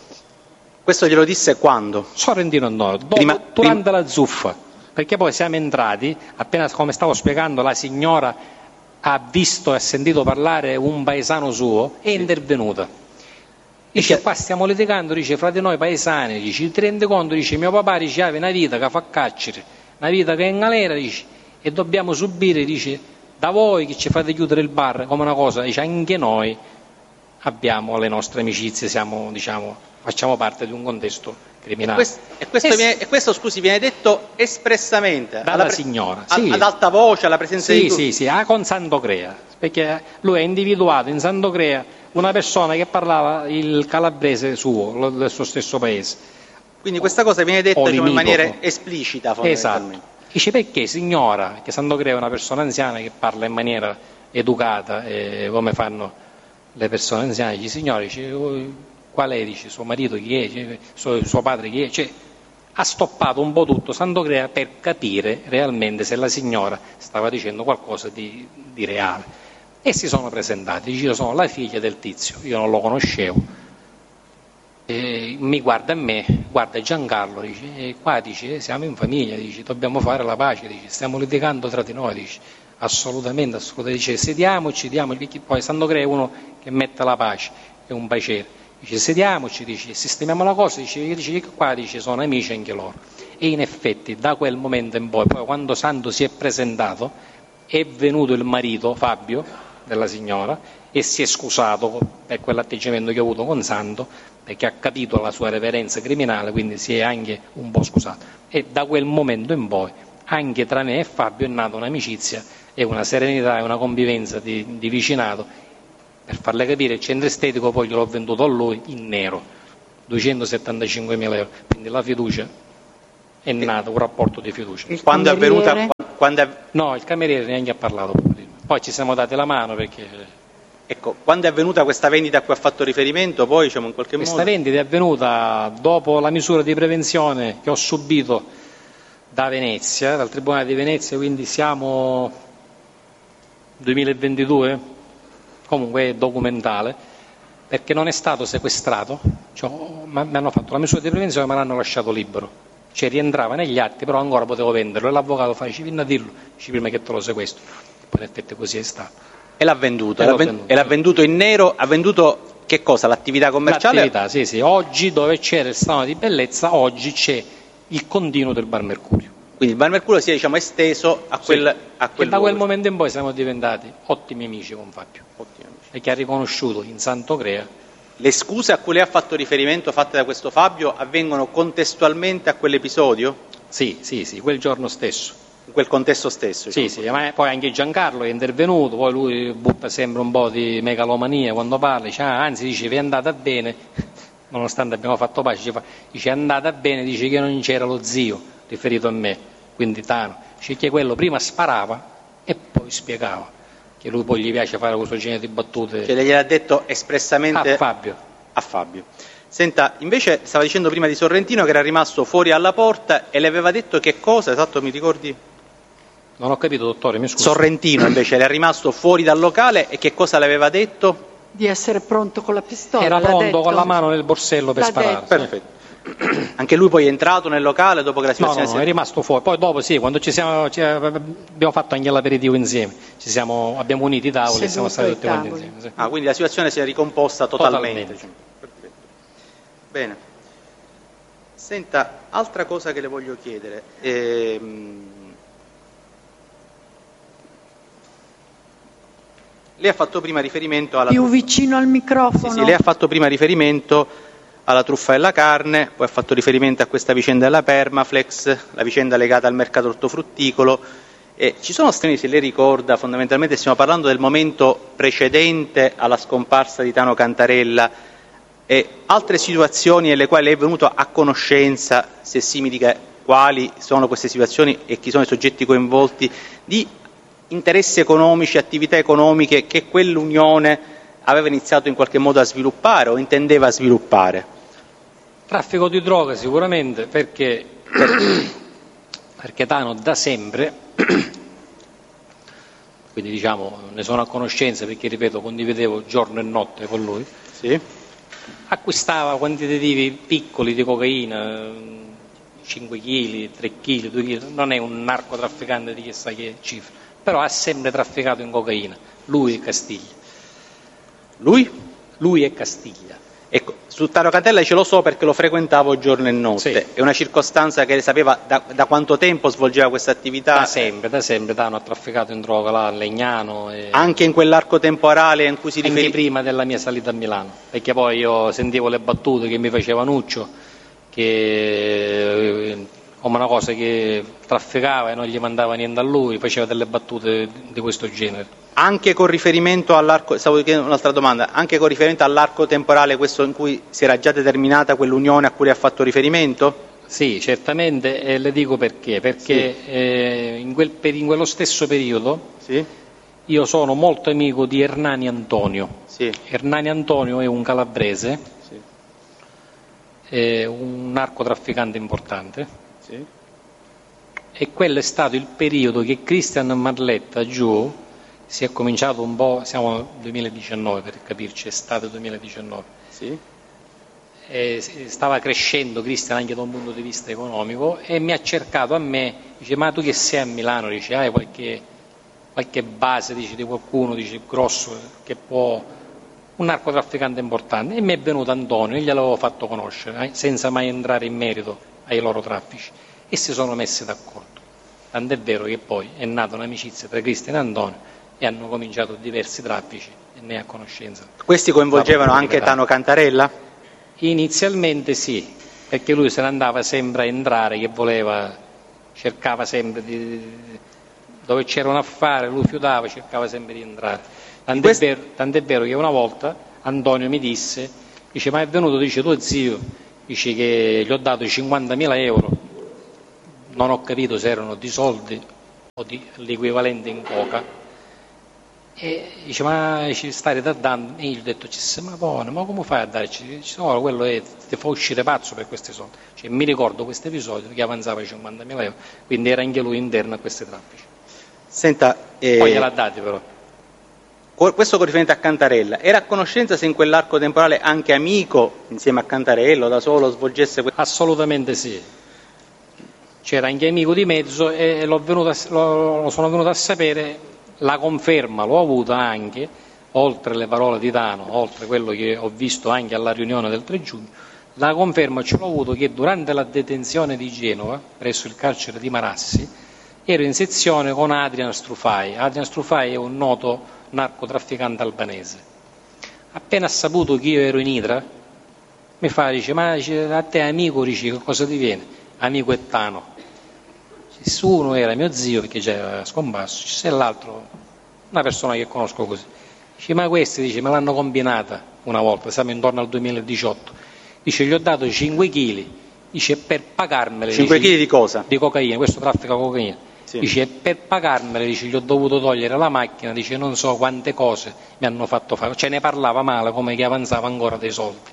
Questo glielo disse quando? Sorrentino no, dopo, prima, durante prima... la zuffa, perché poi siamo entrati, appena come stavo spiegando la signora ha visto e ha sentito parlare un paesano suo, è intervenuta. Dice, qua stiamo litigando, dice, fra di noi paesani, dice, ti rendi conto, dice, mio papà dice, aveva una vita che fa carcere, una vita che è in galera, dice, e dobbiamo subire, dice, da voi che ci fate chiudere il bar, come una cosa, dice, anche noi abbiamo le nostre amicizie, siamo, diciamo, facciamo parte di un contesto criminale. E questo, e questo, es- viene, e questo scusi, viene detto espressamente? Dalla pre- signora, a- sì. Ad alta voce, alla presenza sì, di tutti? Sì, sì, ah, con Sant'Ocrea, perché lui ha individuato in Sant'Ocrea una persona che parlava il calabrese suo, del suo stesso paese. Quindi questa cosa viene detta, diciamo, in maniera esplicita, fondamentalmente. Esatto. Dice, perché signora, che Sant'Ocrea è una persona anziana che parla in maniera educata, e come fanno le persone anziane, dice, signora, dice, qual è, dice, suo marito chi è, dice, suo, suo padre chi è, cioè, ha stoppato un po' tutto Sant'Ocrea per capire realmente se la signora stava dicendo qualcosa di, di reale. E si sono presentati, dice, io sono la figlia del tizio, io non lo conoscevo, e mi guarda a me, guarda Giancarlo, dice, e qua dice, siamo in famiglia, dice, dobbiamo fare la pace, dice, stiamo litigando tra di noi, dice, assolutamente, assolutamente, dice, sediamoci, diamoci, poi Sant'Ocrea è uno che mette la pace, è un piacere, dice, sediamoci, dice, sistemiamo la cosa, dice, dice che qua, dice, sono amici anche loro. E in effetti da quel momento in poi, poi quando Santo si è presentato, è venuto il marito, Fabio, della signora, e si è scusato per quell'atteggiamento che ha avuto con Santo, perché ha capito la sua reverenza criminale, quindi si è anche un po' scusato. E da quel momento in poi, anche tra me e Fabio è nata un'amicizia e una serenità e una convivenza di, di vicinato. Per farle capire, il centro estetico poi gliel'ho venduto a lui in nero, duecentosettantacinquemila euro, quindi la fiducia è nato un rapporto di fiducia. Il Quando è avvenuta... cameriere? Quando è, No, il cameriere neanche ha parlato. Poi ci siamo dati la mano perché ecco, quando è avvenuta questa vendita a cui ha fatto riferimento, poi diciamo in qualche questa modo... vendita è avvenuta dopo la misura di prevenzione che ho subito da Venezia, dal Tribunale di Venezia, quindi siamo duemilaventidue, comunque è documentale, perché non è stato sequestrato, cioè, mi hanno fatto la misura di prevenzione ma l'hanno lasciato libero. Cioè rientrava negli atti, però ancora potevo venderlo e l'avvocato fa, ci vieni a dirlo, ci prima che te lo sequestro. Poi in effetti così è stato. E l'ha venduto, E e l'ha, l'ho ven- venduto. e l'ha venduto in nero, ha venduto che cosa? L'attività commerciale? L'attività, sì, sì. Oggi dove c'era il salone di bellezza, oggi c'è il continuo del Bar Mercurio. Quindi il Bar Mercurio si è diciamo, esteso a quel, Sì. a quel E da quel luogo. momento in poi siamo diventati ottimi amici con Fabio, Ottimo, amici. perché ha riconosciuto in Sant'Ocrea. Le scuse a cui lei ha fatto riferimento fatte da questo Fabio avvengono contestualmente a quell'episodio? Sì, sì, sì, quel giorno stesso. In quel contesto stesso? Sì, diciamo. sì, ma poi anche Giancarlo è intervenuto, poi lui butta sempre un po' di megalomania quando parla, dice, ah, anzi dice vi è andata bene, nonostante abbiamo fatto pace, dice, dice è andata bene, dice che non c'era lo zio, riferito a me, quindi Tano, dice che quello prima sparava e poi spiegava, che lui poi gli piace fare questo genere di battute Cioè lei gliel'ha detto espressamente a Fabio. a Fabio. Senta, invece stava dicendo prima di Sorrentino che era rimasto fuori alla porta e le aveva detto che cosa, esatto, mi ricordi? Non ho capito, dottore, mi scusi. Sorrentino invece era rimasto fuori dal locale e che cosa le aveva detto? Di essere pronto con la pistola. Era l'ha pronto detto? con la mano nel borsello per L'ha sparare. detto. Perfetto. Anche lui poi è entrato nel locale dopo che la No, no, situazione no, si è rimasto fuori. Poi dopo sì, quando ci siamo, ci abbiamo fatto anche l'aperitivo insieme, ci siamo, abbiamo unito i tavoli e siamo Seduto stati tutti ai quanti tavoli. insieme. Sì. Ah, quindi la situazione si è ricomposta totalmente. Totalmente. diciamo. Perfetto. Bene. Senta, altra cosa che le voglio chiedere. Ehm... Lei ha fatto prima riferimento alla... Più vicino al microfono. Sì, sì, lei ha fatto prima riferimento alla truffa della carne, poi ha fatto riferimento a questa vicenda della Permaflex, la vicenda legata al mercato ortofrutticolo. E ci sono stati, se lei ricorda, fondamentalmente stiamo parlando del momento precedente alla scomparsa di Tano Cantarella e altre situazioni nelle quali lei è venuto a conoscenza, se si mi dica quali sono queste situazioni e chi sono i soggetti coinvolti, di interessi economici, attività economiche che quell'unione aveva iniziato in qualche modo a sviluppare o intendeva sviluppare. Traffico di droga sicuramente, perché, perché Tano da sempre, quindi diciamo ne sono a conoscenza perché ripeto condividevo giorno e notte con lui, Sì. acquistava quantitativi piccoli di cocaina, cinque chili, tre chili, due chili, non è un narcotrafficante di chissà che cifra, però ha sempre trafficato in cocaina, lui e Castiglia. Lui? Lui e Castiglia. Ecco, su Tano Cantarella ce lo so perché lo frequentavo giorno e notte. Sì. È una circostanza che sapeva da, da quanto tempo svolgeva questa attività? Da sempre, da sempre Tano ha trafficato in droga là a Legnano. E Anche in quell'arco temporale in cui si anche riferiva? prima della mia salita a Milano, perché poi io sentivo le battute che mi faceva Nuccio, che come una cosa che trafficava e non gli mandava niente a lui, faceva delle battute di questo genere. Anche con riferimento all'arco, stavo chiedendo un'altra domanda, anche con riferimento all'arco temporale questo in cui si era già determinata quell'unione a cui lei ha fatto riferimento? Sì, certamente, e le dico perché, perché Sì. eh, in, quel peri- in quello stesso periodo Sì? io sono molto amico di Ernani Antonio. Sì. Ernani Antonio è un calabrese, Sì. è un narcotrafficante importante, Sì. e quello è stato il periodo che Cristian Marletta giù si è cominciato un po', siamo nel duemiladiciannove per capirci, estate duemiladiciannove, Sì. e stava crescendo Cristian anche da un punto di vista economico e mi ha cercato a me, dice ma tu che sei a Milano, dice hai qualche, qualche base, dice, di qualcuno, dice grosso, che può, un narcotrafficante importante, e mi è venuto Antonio e gliel'avevo fatto conoscere, eh, senza mai entrare in merito ai loro traffici, e si sono messi d'accordo, tant'è vero che poi è nata un'amicizia tra Cristian e Antonio e hanno cominciato diversi traffici e ne è a conoscenza. Questi coinvolgevano anche Tano Cantarella? Inizialmente sì, perché lui se ne andava sempre a entrare, che voleva, cercava sempre di, dove c'era un affare, lui fiutava, cercava sempre di entrare. Tant'è, Questo... vero, tant'è vero che una volta Antonio mi disse, dice ma è venuto, dice tuo zio, dice che gli ho dato cinquantamila euro non ho capito se erano di soldi o di l'equivalente in coca, e dice ma ci stai ritardando, e io gli ho detto ma buono, ma come fai a darci? Dice no, quello è, ti fa uscire pazzo per questi soldi. Cioè, mi ricordo questo episodio che avanzava cinquantamila euro, quindi era anche lui interno a questi traffici. Senta, eh, poi gliel'ha dati però. Questo con riferimento a Cantarella, era a conoscenza se in quell'arco temporale anche Amico, insieme a Cantarella, da solo, svolgesse questo? Assolutamente sì. C'era anche Amico di mezzo e l'ho venuto a, lo, lo sono venuto a sapere, la conferma l'ho avuta anche, oltre le parole di Tano, oltre quello che ho visto anche alla riunione del tre giugno, la conferma ce l'ho avuto che durante la detenzione di Genova, presso il carcere di Marassi, ero in sezione con Adrian Strufai. Adrian Strufai è un noto narcotrafficante albanese. Appena ha saputo che io ero in Idra, mi fa, dice, ma dice, a te amico, dice, che cosa ti viene? Amico è Tano. Se uno era mio zio, perché già era scomparso, se l'altro una persona che conosco così. Dice, ma questi, dice, me l'hanno combinata una volta, siamo intorno al duemiladiciotto. Dice, gli ho dato cinque chili, dice, per pagarmele. cinque chili di cosa? Di cocaina, questo traffica cocaina. Sì. Dice, per pagarmele, dice, gli ho dovuto togliere la macchina, dice, non so quante cose mi hanno fatto fare, cioè ne parlava male, come che avanzava ancora dei soldi.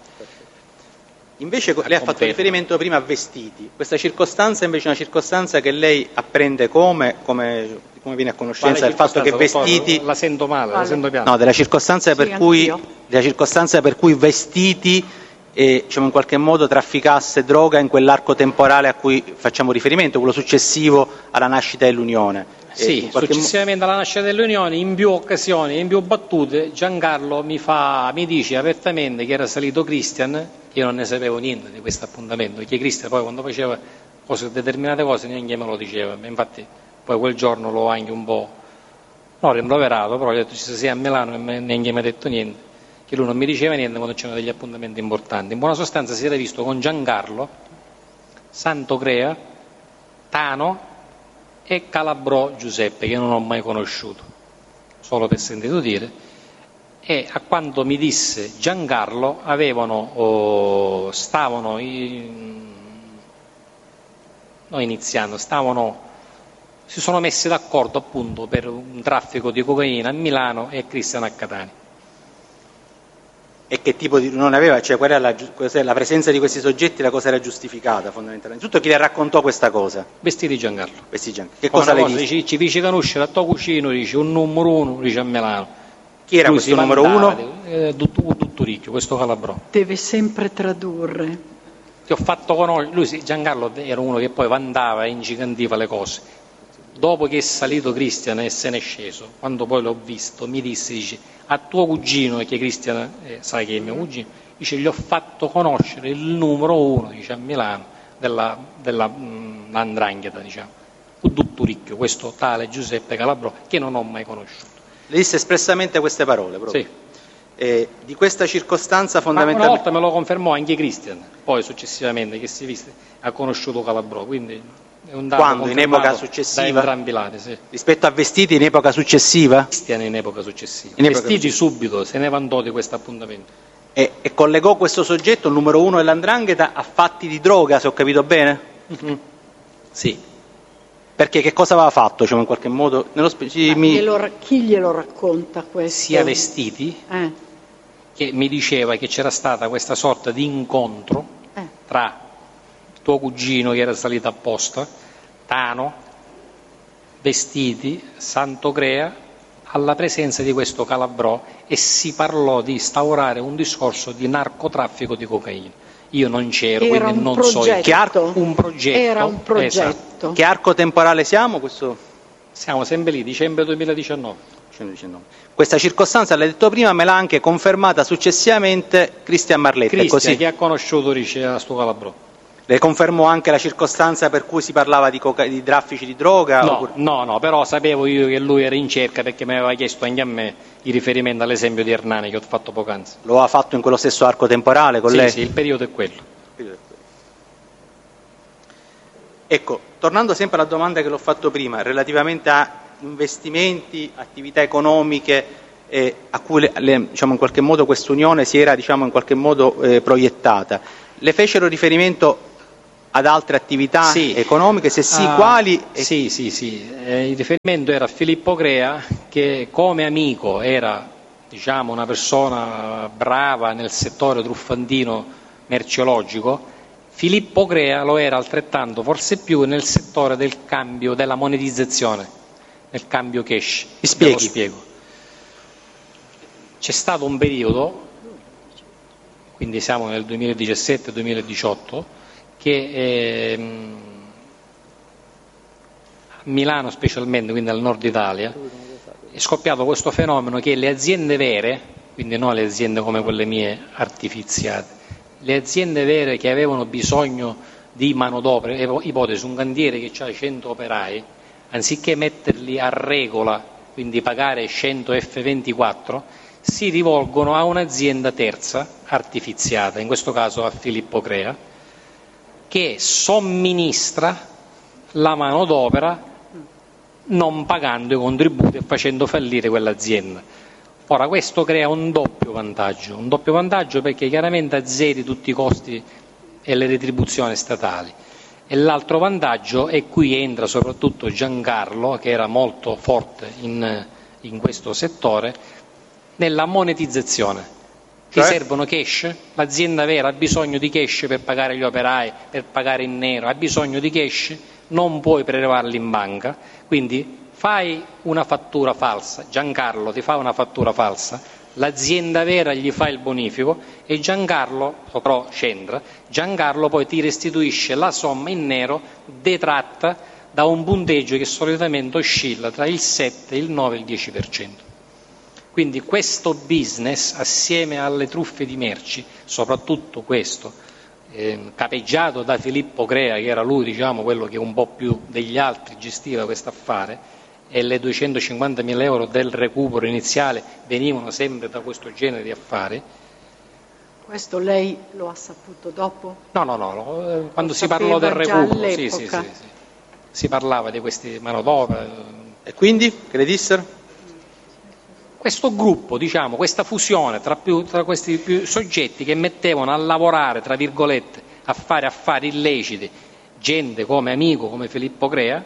Invece lei ha fatto riferimento prima a vestiti, questa circostanza invece è una circostanza che lei apprende come, come, come viene a conoscenza del fatto che vestiti... La sento male, vale. la sento piano. No, della circostanza, sì, per cui, della circostanza per cui vestiti e diciamo, in qualche modo trafficasse droga in quell'arco temporale a cui facciamo riferimento, quello successivo alla nascita dell'Unione. Sì, successivamente alla nascita dell'Unione, in più occasioni, in più battute, Giancarlo mi, fa, mi dice apertamente che era salito Christian, che io non ne sapevo niente di questo appuntamento, perché Christian poi quando faceva cose, determinate cose neanche me lo diceva, infatti poi quel giorno l'ho anche un po', non rimproverato, però gli ho detto ci sei a Milano e neanche mi ha detto niente, che lui non mi diceva niente quando c'erano degli appuntamenti importanti. In buona sostanza si era visto con Giancarlo, Santocrea, Tano e Calabrò Giuseppe, che non ho mai conosciuto, solo per sentito dire, e a quanto mi disse Giancarlo avevano, oh, stavano in, non iniziando, stavano, si sono messi d'accordo appunto per un traffico di cocaina a Milano e Cristiano a Catania. E che tipo di non aveva, cioè qual era la, la presenza di questi soggetti, la cosa era giustificata fondamentalmente? Tutto chi le raccontò questa cosa? Vestiti Giancarlo. Vestiti Giancarlo. Che cosa le cosa, dici, ci dice conoscere a tuo cucino, dice un numero uno, dice a Milano. Chi era lui questo numero uno? Eh, Dutturicchio, questo Calabrò. Deve sempre tradurre. Ti ho fatto conoscere, lui Giancarlo era uno che poi andava e ingigantiva le cose. Dopo che è salito Cristian e se n'è sceso, quando poi l'ho visto, mi disse, dice, a tuo cugino, che Cristian eh, sai che è mio cugino, dice, gli ho fatto conoscere il numero uno, dice, a Milano, della, della mh, 'ndrangheta, diciamo, Dutturicchio, questo tale Giuseppe Calabrò, che non ho mai conosciuto. Le disse espressamente queste parole, proprio? Sì. Eh, di questa circostanza fondamentalmente... Ma una volta me lo confermò anche Cristian, poi successivamente che si viste, ha conosciuto Calabrò, quindi... Quando? In epoca successiva? Lati, sì. Rispetto a vestiti in epoca successiva? Cristian in epoca successiva. In epoca vestiti successiva. Subito, se ne vantò di questo appuntamento. E, e collegò questo soggetto, il numero uno dell'Andrangheta, a fatti di droga, se ho capito bene? Mm-hmm. Sì. Perché che cosa aveva fatto, diciamo, in qualche modo? Nello spe- mi... glielo, chi glielo racconta questo? Sia vestiti, eh. che mi diceva che c'era stata questa sorta di incontro eh. tra tuo cugino che era salito apposta, Tano, Vestiti, Santocrea, alla presenza di questo Calabrò, e si parlò di instaurare un discorso di narcotraffico di cocaina. Io non c'ero, era quindi non progetto. so. Che arco, un progetto. Era un progetto. Esatto. Che arco temporale siamo? Questo? Siamo sempre lì, dicembre duemiladiciannove. duemiladiciannove. Questa circostanza, l'hai detto prima, me l'ha anche confermata successivamente Cristian Marletta. Cristian, così. Che ha conosciuto, dice, a sto Calabrò. Le confermò anche la circostanza per cui si parlava di, coca- di traffici di droga? No, oppure... no, no, però sapevo io che lui era in cerca, perché mi aveva chiesto anche a me il riferimento all'esempio di Hernani che ho fatto poc'anzi. Lo ha fatto in quello stesso arco temporale con sì, lei? Sì, il periodo è quello. Ecco, tornando sempre alla domanda che l'ho fatto prima, relativamente a investimenti, attività economiche eh, a cui le, le, diciamo, in qualche modo quest'unione si era diciamo, in qualche modo eh, proiettata, le fecero riferimento ad altre attività sì. economiche? Se sì, ah, quali? Sì, sì, sì. Eh, il riferimento era a Filippo Crea, che come amico era, diciamo, una persona brava nel settore truffandino merceologico. Filippo Crea lo era altrettanto, forse più, nel settore del cambio, della monetizzazione, nel cambio cash. Mi spieghi? Ve lo spiego. C'è stato un periodo, quindi siamo nel duemiladiciassette duemiladiciotto, che ehm, a Milano specialmente, quindi al nord Italia, è scoppiato questo fenomeno che le aziende vere, quindi non le aziende come quelle mie artifiziate, le aziende vere che avevano bisogno di manodopera, ipotesi un cantiere che ha cento operai, anziché metterli a regola, quindi pagare cento effe ventiquattro, si rivolgono a un'azienda terza artifiziata, in questo caso a Filippo Crea, che somministra la manodopera non pagando i contributi e facendo fallire quell'azienda. Ora questo crea un doppio vantaggio, un doppio vantaggio perché chiaramente azzeri tutti i costi e le retribuzioni statali, e l'altro vantaggio, e qui entra soprattutto Giancarlo, che era molto forte in, in questo settore, nella monetizzazione. Ti Cioè? servono cash, l'azienda vera ha bisogno di cash per pagare gli operai, per pagare in nero, ha bisogno di cash, non puoi prelevarli in banca, quindi fai una fattura falsa, Giancarlo ti fa una fattura falsa, l'azienda vera gli fa il bonifico e Giancarlo, però c'entra, Giancarlo poi ti restituisce la somma in nero detratta da un punteggio che solitamente oscilla tra il sette, il nove e il dieci per cento. Quindi questo business, assieme alle truffe di merci, soprattutto questo, eh, capeggiato da Filippo Crea, che era lui, diciamo, quello che un po' più degli altri gestiva questo affare, e le duecentocinquantamila euro del recupero iniziale venivano sempre da questo genere di affari. Questo lei lo ha saputo dopo? No, no, no, no. Quando Lo si parlò del recupero, sì, sì, sì, all'epoca. sì. Si parlava di questi manodopera. E quindi, che le dissero? Questo gruppo, diciamo, questa fusione tra, più, tra questi più soggetti che mettevano a lavorare, tra virgolette, a fare affari illeciti, gente come amico, come Filippo Crea,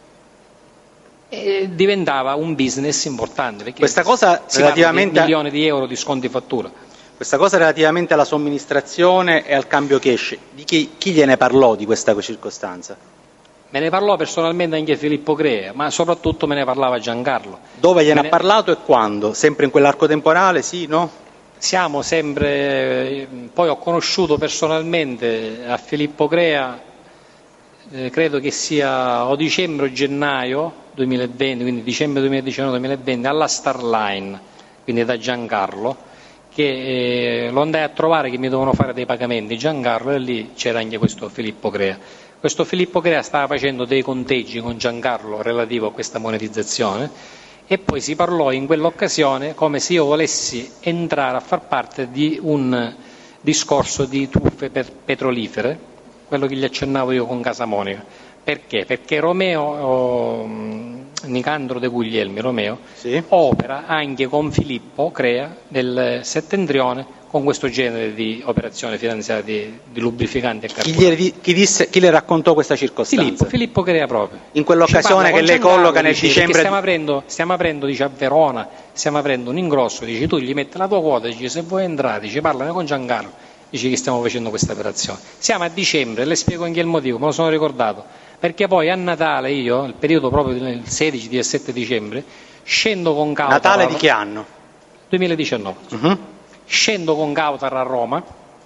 e diventava un business importante, perché questa cosa si relativamente parla di milioni di euro di sconti fattura. Questa cosa relativamente alla somministrazione e al cambio cash, di chi, chi gliene parlò di questa circostanza? Me ne parlò personalmente anche Filippo Crea, ma soprattutto me ne parlava Giancarlo. Dove gliene me ha parlato e quando? Sempre in quell'arco temporale, sì, no? Siamo sempre, poi ho conosciuto personalmente a Filippo Crea, eh, credo che sia o dicembre o gennaio duemilaventi, quindi dicembre duemiladiciannove duemilaventi, alla Starline, quindi da Giancarlo, che eh, lo andai a trovare che mi dovevano fare dei pagamenti, Giancarlo, e lì c'era anche questo Filippo Crea. Questo Filippo Crea stava facendo dei conteggi con Giancarlo relativo a questa monetizzazione e poi si parlò in quell'occasione come se io volessi entrare a far parte di un discorso di truffe petrolifere, quello che gli accennavo io con Casamonica. Perché? Perché Romeo, oh, Nicandro De Guglielmi, Romeo, sì, opera anche con Filippo Crea del Settentrione con questo genere di operazioni finanziarie di, di lubrificanti e carburanti. Chi, chi, disse, chi le raccontò questa circostanza? Filippo, Filippo Crea proprio. In quell'occasione che lei colloca nel dice, dicembre... Stiamo aprendo, stiamo aprendo, dice, a Verona, stiamo aprendo un ingrosso, dice, tu gli metti la tua quota, dice, se vuoi entrare, dice, parlane con Giancarlo, dice che stiamo facendo questa operazione. Siamo a dicembre, le spiego anche il motivo, me lo sono ricordato, perché poi a Natale io, il periodo proprio del sedici diciassette dicembre, scendo con Cautara... Natale di che anno? duemiladiciannove. Uh-huh. Scendo con Cautara a Roma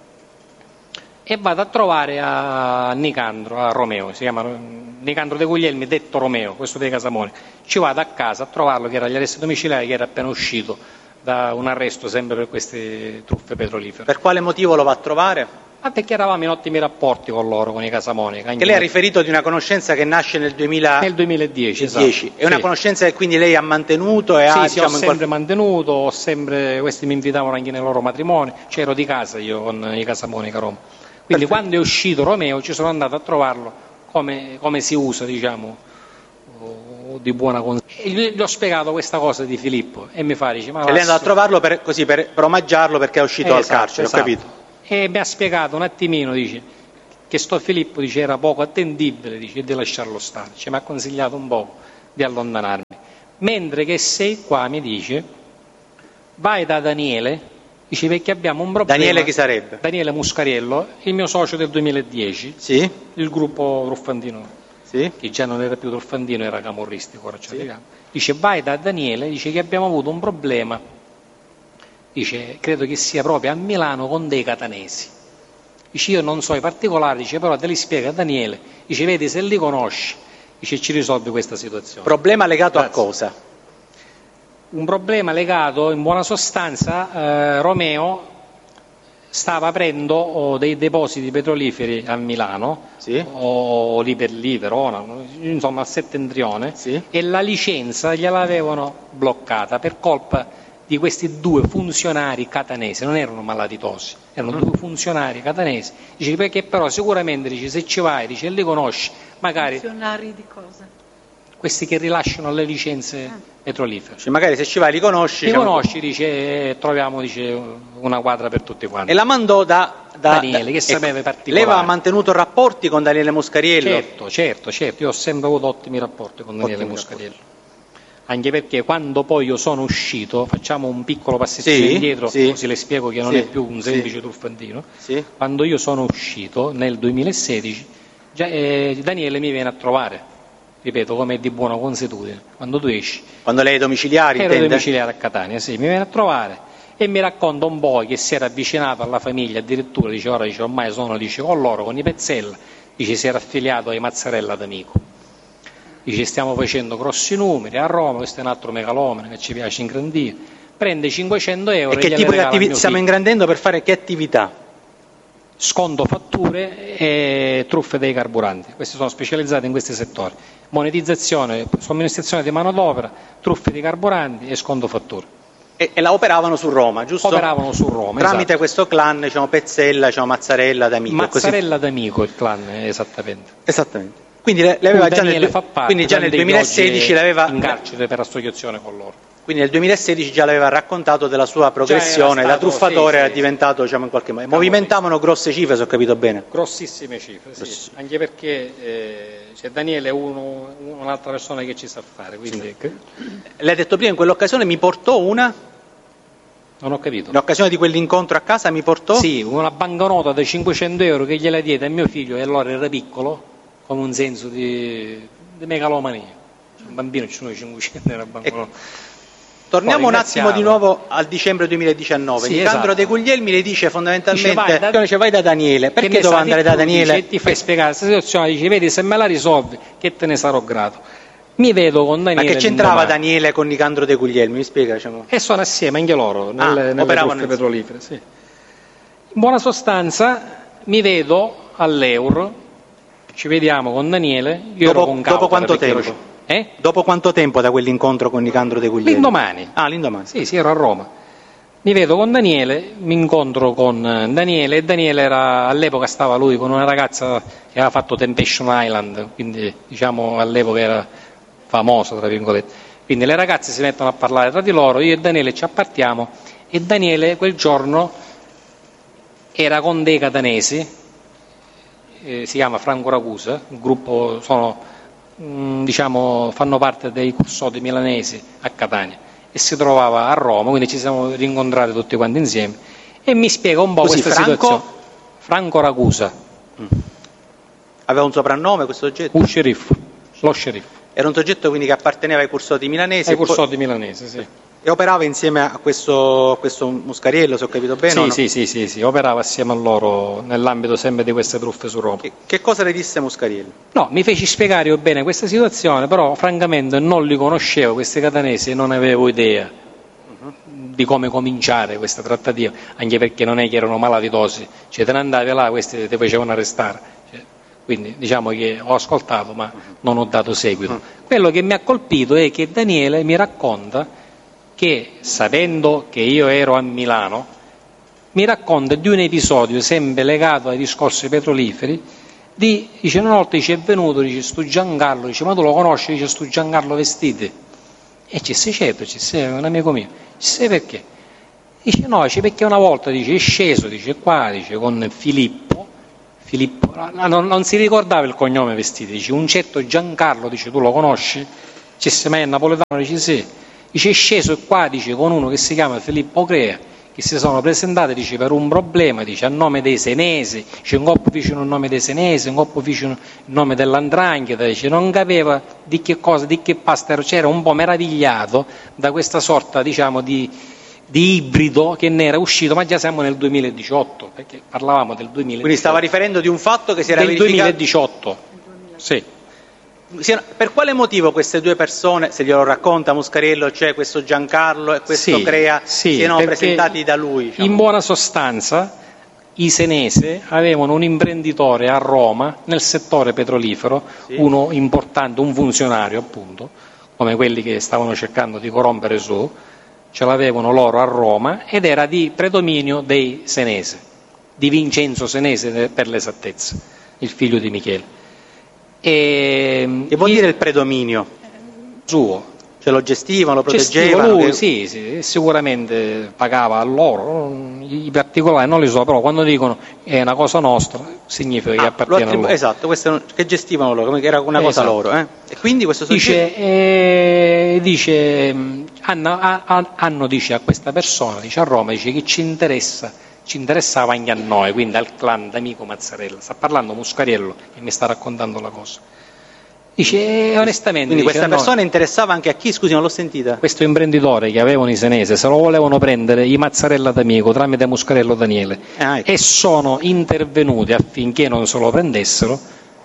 e vado a trovare a Nicandro, a Romeo, si chiama Nicandro De Guglielmi, detto Romeo, questo dei Casamoni. Ci vado a casa a trovarlo, che era agli arresti domiciliari, che era appena uscito da un arresto sempre per queste truffe petrolifere. Per quale motivo lo va a trovare? Ma perché eravamo in ottimi rapporti con loro, con i Casamoni. Che lei ha riferito di una conoscenza che nasce nel duemila... nel duemiladieci, esatto. È una sì. conoscenza che quindi lei ha mantenuto e sì, ha... Sì, diciamo, ho sempre qual... mantenuto, ho sempre... questi mi invitavano anche nei loro matrimoni, c'ero di casa io con i Casamoni a Roma. Quindi Perfetto. Quando è uscito Romeo ci sono andato a trovarlo come, come si usa, diciamo, di buona consiglio. E gli, gli ho spiegato questa cosa di Filippo e mi fa, dice, ma... E lei è andato a trovarlo per, così, per, per omaggiarlo perché è uscito eh, dal esatto, carcere, esatto. ho capito. E mi ha spiegato un attimino, dice, che sto Filippo, dice, era poco attendibile, dice, di lasciarlo stare, dice, mi ha consigliato un po' di allontanarmi. Mentre che sei qua, mi dice, vai da Daniele, dice, perché abbiamo un problema. Daniele chi sarebbe? Daniele Muscariello, il mio socio del duemiladieci, sì? Il gruppo Truffandino, sì? Che già non era più Truffandino, era camorristico, ora ci sì. arriviamo. Dice, vai da Daniele, dice che abbiamo avuto un problema, dice, credo che sia proprio a Milano con dei catanesi. Dice, io non so i particolari, dice, però te li spiega Daniele, dice, vedi se li conosci, dice, ci risolve questa situazione. Problema legato Grazie. a cosa? Un problema legato, in buona sostanza, eh, Romeo stava aprendo oh, dei depositi petroliferi a Milano, sì. o lì per lì, Verona, insomma a Settentrione, sì. E la licenza gliel'avevano bloccata per colpa di questi due funzionari catanesi, non erano malatitosi, erano mm. due funzionari catanesi. Dice, perché però sicuramente, dice, se ci vai, dice, li conosci, magari... Funzionari di cosa? Questi che rilasciano le licenze ah. petrolifere. Cioè, magari se ci vai li conosci... Li diciamo... conosci, dice, e troviamo, dice, una quadra per tutti quanti. E la mandò da... da Daniele, che sapeva i particolari. Lei aveva mantenuto rapporti con Daniele Muscariello? Certo, certo, certo, io ho sempre avuto ottimi rapporti con Daniele ottimi Muscariello. Rapporti. Anche perché quando poi io sono uscito, facciamo un piccolo passettino sì, indietro, sì, così le spiego che non sì, è più un semplice sì, truffandino. Sì. Quando io sono uscito nel duemilasedici, già, eh, Daniele mi viene a trovare, ripeto, come è di buona consuetudine, quando tu esci. Quando lei è domiciliare, Ero intende? domiciliare a Catania, sì, mi viene a trovare e mi racconta un po' che si era avvicinato alla famiglia, addirittura dice, ora dice, ormai sono, dice, con loro, con i Pezzella, dice, si era affiliato ai Mazzarella d'Amico. Dice, stiamo facendo grossi numeri a Roma, questo è un altro megalomane che ci piace ingrandire, prende cinquecento euro e che e tipo di attività stiamo figlio. ingrandendo per fare che attività? Sconto fatture e truffe dei carburanti, questi sono specializzati in questi settori, monetizzazione, somministrazione di manodopera, truffe di carburanti e sconto fatture. E, e la operavano su Roma, giusto? Operavano su Roma, tramite esatto. questo clan, diciamo Pezzella, diciamo Mazzarella d'Amico. Mazzarella d'Amico il clan, esattamente. Esattamente. Quindi le, le aveva già nel, quindi già nel duemilasedici l'aveva in carcere per associazione con loro. Quindi nel duemilasedici già l'aveva raccontato della sua progressione, stato, da truffatore sì, era sì, diventato, diciamo, in qualche modo. Sì. Movimentavano grosse cifre, se ho capito bene. Grossissime cifre, sì. Grossissime. Anche perché eh, cioè Daniele è uno, un'altra persona che ci sa fare. Quindi... Lei ha detto prima, in quell'occasione mi portò una... Non ho capito. L'occasione di quell'incontro a casa mi portò? Sì, una banconota da cinquecento euro che gliela diede a mio figlio, e allora era piccolo, con un senso di, di megalomania. Un bambino ci sono cinquecento euro a banconota. E... Torniamo un attimo di nuovo al dicembre duemiladiciannove. Sì, Nicandro esatto. De Guglielmi le dice fondamentalmente dice, vai, da... dice, vai da Daniele. Perché devo andare da Daniele? Dice, ti fai spiegare questa situazione, dice, vedi, se me la risolvi, che te ne sarò grato. Mi vedo con Daniele. Ma che c'entrava Daniele con Nicandro De Guglielmi? Mi spiega, diciamo. E sono assieme anche loro, ah, nelle, nelle truffe petrolifere. Sì. In buona sostanza, mi vedo all'Eur, ci vediamo con Daniele. Io dopo, ero con dopo quanto tempo? Ero... Eh? Dopo quanto tempo da quell'incontro con Nicandro De Guglielmi? L'indomani. Ah, l'indomani. Sì, sì, ero a Roma. Mi vedo con Daniele, mi incontro con Daniele e Daniele era, all'epoca stava lui con una ragazza che aveva fatto Temptation Island, quindi diciamo all'epoca era famoso, tra virgolette. Quindi le ragazze si mettono a parlare tra di loro, io e Daniele ci appartiamo e Daniele quel giorno era con dei catanesi, eh, si chiama Franco Ragusa, il gruppo sono... diciamo fanno parte dei custodi milanesi a Catania e si trovava a Roma, quindi ci siamo rincontrati tutti quanti insieme e mi spiega un po' Così, questa Franco? situazione. Franco Ragusa. Mm. Aveva un soprannome questo soggetto? Un sceriffo, lo sceriffo. Era un soggetto quindi che apparteneva ai custodi milanesi? Ai custodi milanesi, sì. E operava insieme a questo, a questo Muscariello, se ho capito bene? Sì, o no? sì, sì, sì, sì, operava assieme a loro nell'ambito sempre di queste truffe su Roma. Che, che cosa le disse Muscariello? No, mi feci spiegare io bene questa situazione, però francamente non li conoscevo, questi catanesi, e non avevo idea uh-huh. di come cominciare questa trattativa, anche perché non è che erano malavitosi, cioè te ne andavi là, questi ti facevano arrestare. Cioè, quindi diciamo che ho ascoltato ma uh-huh. non ho dato seguito. Uh-huh. Quello che mi ha colpito è che Daniele mi racconta che, sapendo che io ero a Milano, mi racconta di un episodio sempre legato ai discorsi petroliferi, di, dice, una volta dice, è venuto, dice, stu Giancarlo, dice, ma tu lo conosci, dice, stu Giancarlo Vestiti? E ci sei certo, ci sei, un amico mio, ci sei perché? Dice, no, dice, perché una volta, dice, è sceso, dice, qua, dice, con Filippo, Filippo, non, non si ricordava il cognome Vestiti, dice un certo Giancarlo, dice tu lo conosci? Dice ma è napoletano, dice sì, dice è sceso qua, dice con uno che si chiama Filippo Crea, che si sono presentati, dice per un problema, dice a nome dei senesi, dice un coppo vicino il nome dei senesi, un coppo vicino il nome dell'andrangheta, dice non capeva di che cosa, di che pasta, c'era un po' meravigliato da questa sorta, diciamo, di, di ibrido che ne era uscito, ma già siamo nel duemiladiciotto, perché parlavamo del duemiladiciotto. Quindi stava riferendo di un fatto che si era del verificato... duemiladiciotto, sì. Per quale motivo queste due persone, se glielo racconta Muscariello, cioè questo Giancarlo e questo sì, Crea, sì, siano presentati da lui? Diciamo. In buona sostanza i senese avevano un imprenditore a Roma nel settore petrolifero, sì. Uno importante, un funzionario appunto, come quelli che stavano cercando di corrompere su, ce l'avevano loro a Roma ed era di predominio dei senese, di Vincenzo Senese per l'esattezza, il figlio di Michele. E che vuol dire il predominio? Suo. Ce lo gestivano, lo proteggevano? Lui, che... sì, sì, sicuramente pagava a loro, i particolari non li so, però quando dicono è una cosa nostra significa ah, che appartiene attribu- a loro. Esatto, questo che gestivano loro, come che era una cosa esatto. loro. Eh? E quindi questo dice, soggetto... eh, dice hanno, hanno dice a questa persona, dice a Roma, dice che ci interessa, ci interessava anche a noi, quindi al clan d'amico Mazzarella. Sta parlando Muscariello che mi sta raccontando la cosa. Dice eh, onestamente. Quindi dice, questa no, persona interessava anche a chi? Scusi, non l'ho sentita. Questo imprenditore che avevano i senese, se lo volevano prendere i Mazzarella d'amico tramite Muscariello Daniele ah, ecco. E sono intervenuti affinché non se lo prendessero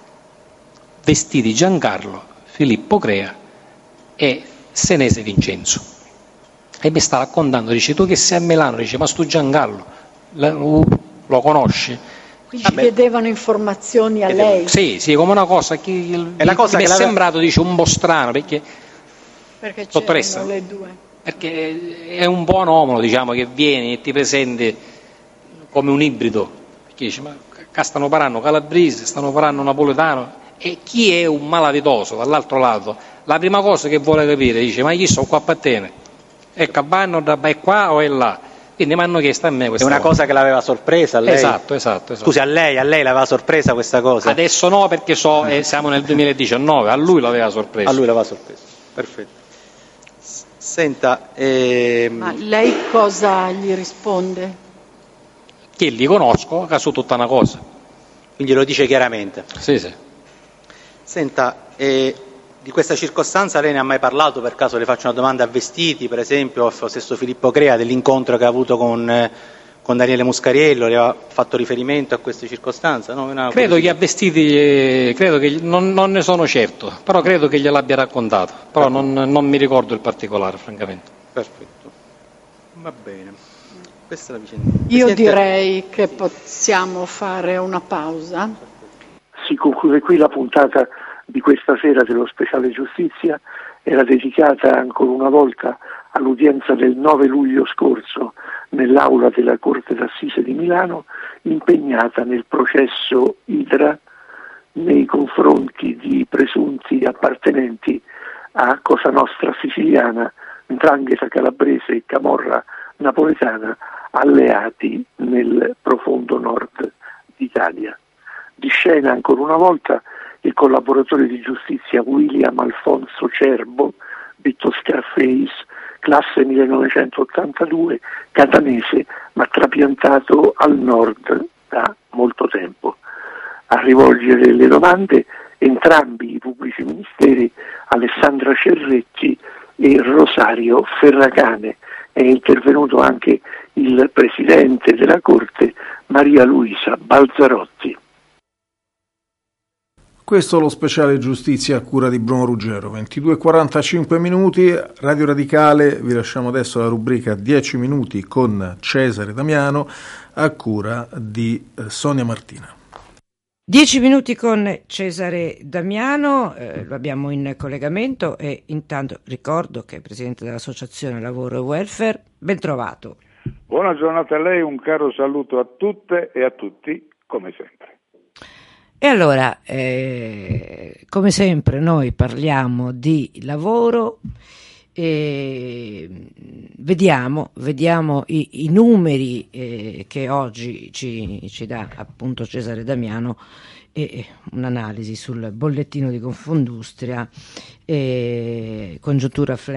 Vestiti Giancarlo, Filippo Crea e Senese Vincenzo. E mi sta raccontando, dice tu che sei a Milano, dice ma stu Giancarlo lo, lo conosci? Quindi Vabbè. chiedevano informazioni a chiedevano. lei? Sì, sì, come una cosa che, il, è la cosa che che mi è l'aveva... sembrato, dice, un po' strano, perché, perché c'erano le due. Perché è un po' anomalo, diciamo, che vieni e ti presenti come un ibrido, perché dice, ma qua stanno parlando calabrese, stanno parlando napoletano, e chi è un malavitoso dall'altro lato, la prima cosa che vuole capire, dice, ma chi sono qua a Pattene? È Cabano, è qua o è là? Quindi mi hanno chiesto a me questa È una cosa, cosa che l'aveva sorpresa a lei? Esatto, esatto, esatto. Scusi, a lei, a lei l'aveva sorpresa questa cosa? Adesso no, perché so, eh, siamo nel duemiladiciannove, a lui l'aveva sorpresa. A lui l'aveva sorpresa, perfetto. Senta, ehm... ma lei cosa gli risponde? Che li conosco, che su tutta una cosa. Quindi lo dice chiaramente? Sì, sì. Senta, eh... di questa circostanza lei ne ha mai parlato? Per caso le faccio una domanda a Vestiti, per esempio, o stesso Filippo Crea, dell'incontro che ha avuto con, eh, con Daniele Muscariello, le ha fatto riferimento a queste circostanze? No? Una credo che a Vestiti, eh, credo che non, non ne sono certo, però credo che gliel'abbia raccontato, però non, non mi ricordo il particolare, francamente. Perfetto, va bene. Questa è la vicenda. Io Presidente... direi che possiamo fare una pausa. Si conclude qui la puntata di questa sera dello speciale giustizia. Era dedicata ancora una volta all'udienza del nove luglio scorso nell'aula della Corte d'Assise di Milano, impegnata nel processo Idra nei confronti di presunti appartenenti a Cosa Nostra siciliana, 'ndrangheta calabrese e camorra napoletana, alleati nel profondo nord d'Italia. Di scena ancora una volta il collaboratore di giustizia William Alfonso Cerbo, detto Scarface, classe millenovecentottantadue, catanese, ma trapiantato al nord da molto tempo. A rivolgere le domande entrambi i pubblici ministeri, Alessandra Cerretti e Rosario Ferragane. È intervenuto anche il presidente della Corte, Maria Luisa Balzarotti. Questo è lo speciale giustizia a cura di Bruno Ruggero. ventidue e quarantacinque minuti, Radio Radicale. Vi lasciamo adesso la rubrica dieci minuti con Cesare Damiano a cura di Sonia Martina. dieci minuti con Cesare Damiano, eh, lo abbiamo in collegamento e intanto ricordo che è presidente dell'Associazione Lavoro e Welfare. Ben trovato. Buona giornata a lei, un caro saluto a tutte e a tutti, come sempre. E allora, eh, come sempre noi parliamo di lavoro E vediamo, vediamo i, i numeri eh, che oggi ci, ci dà appunto Cesare Damiano, e un'analisi sul bollettino di Confindustria, e congiuntura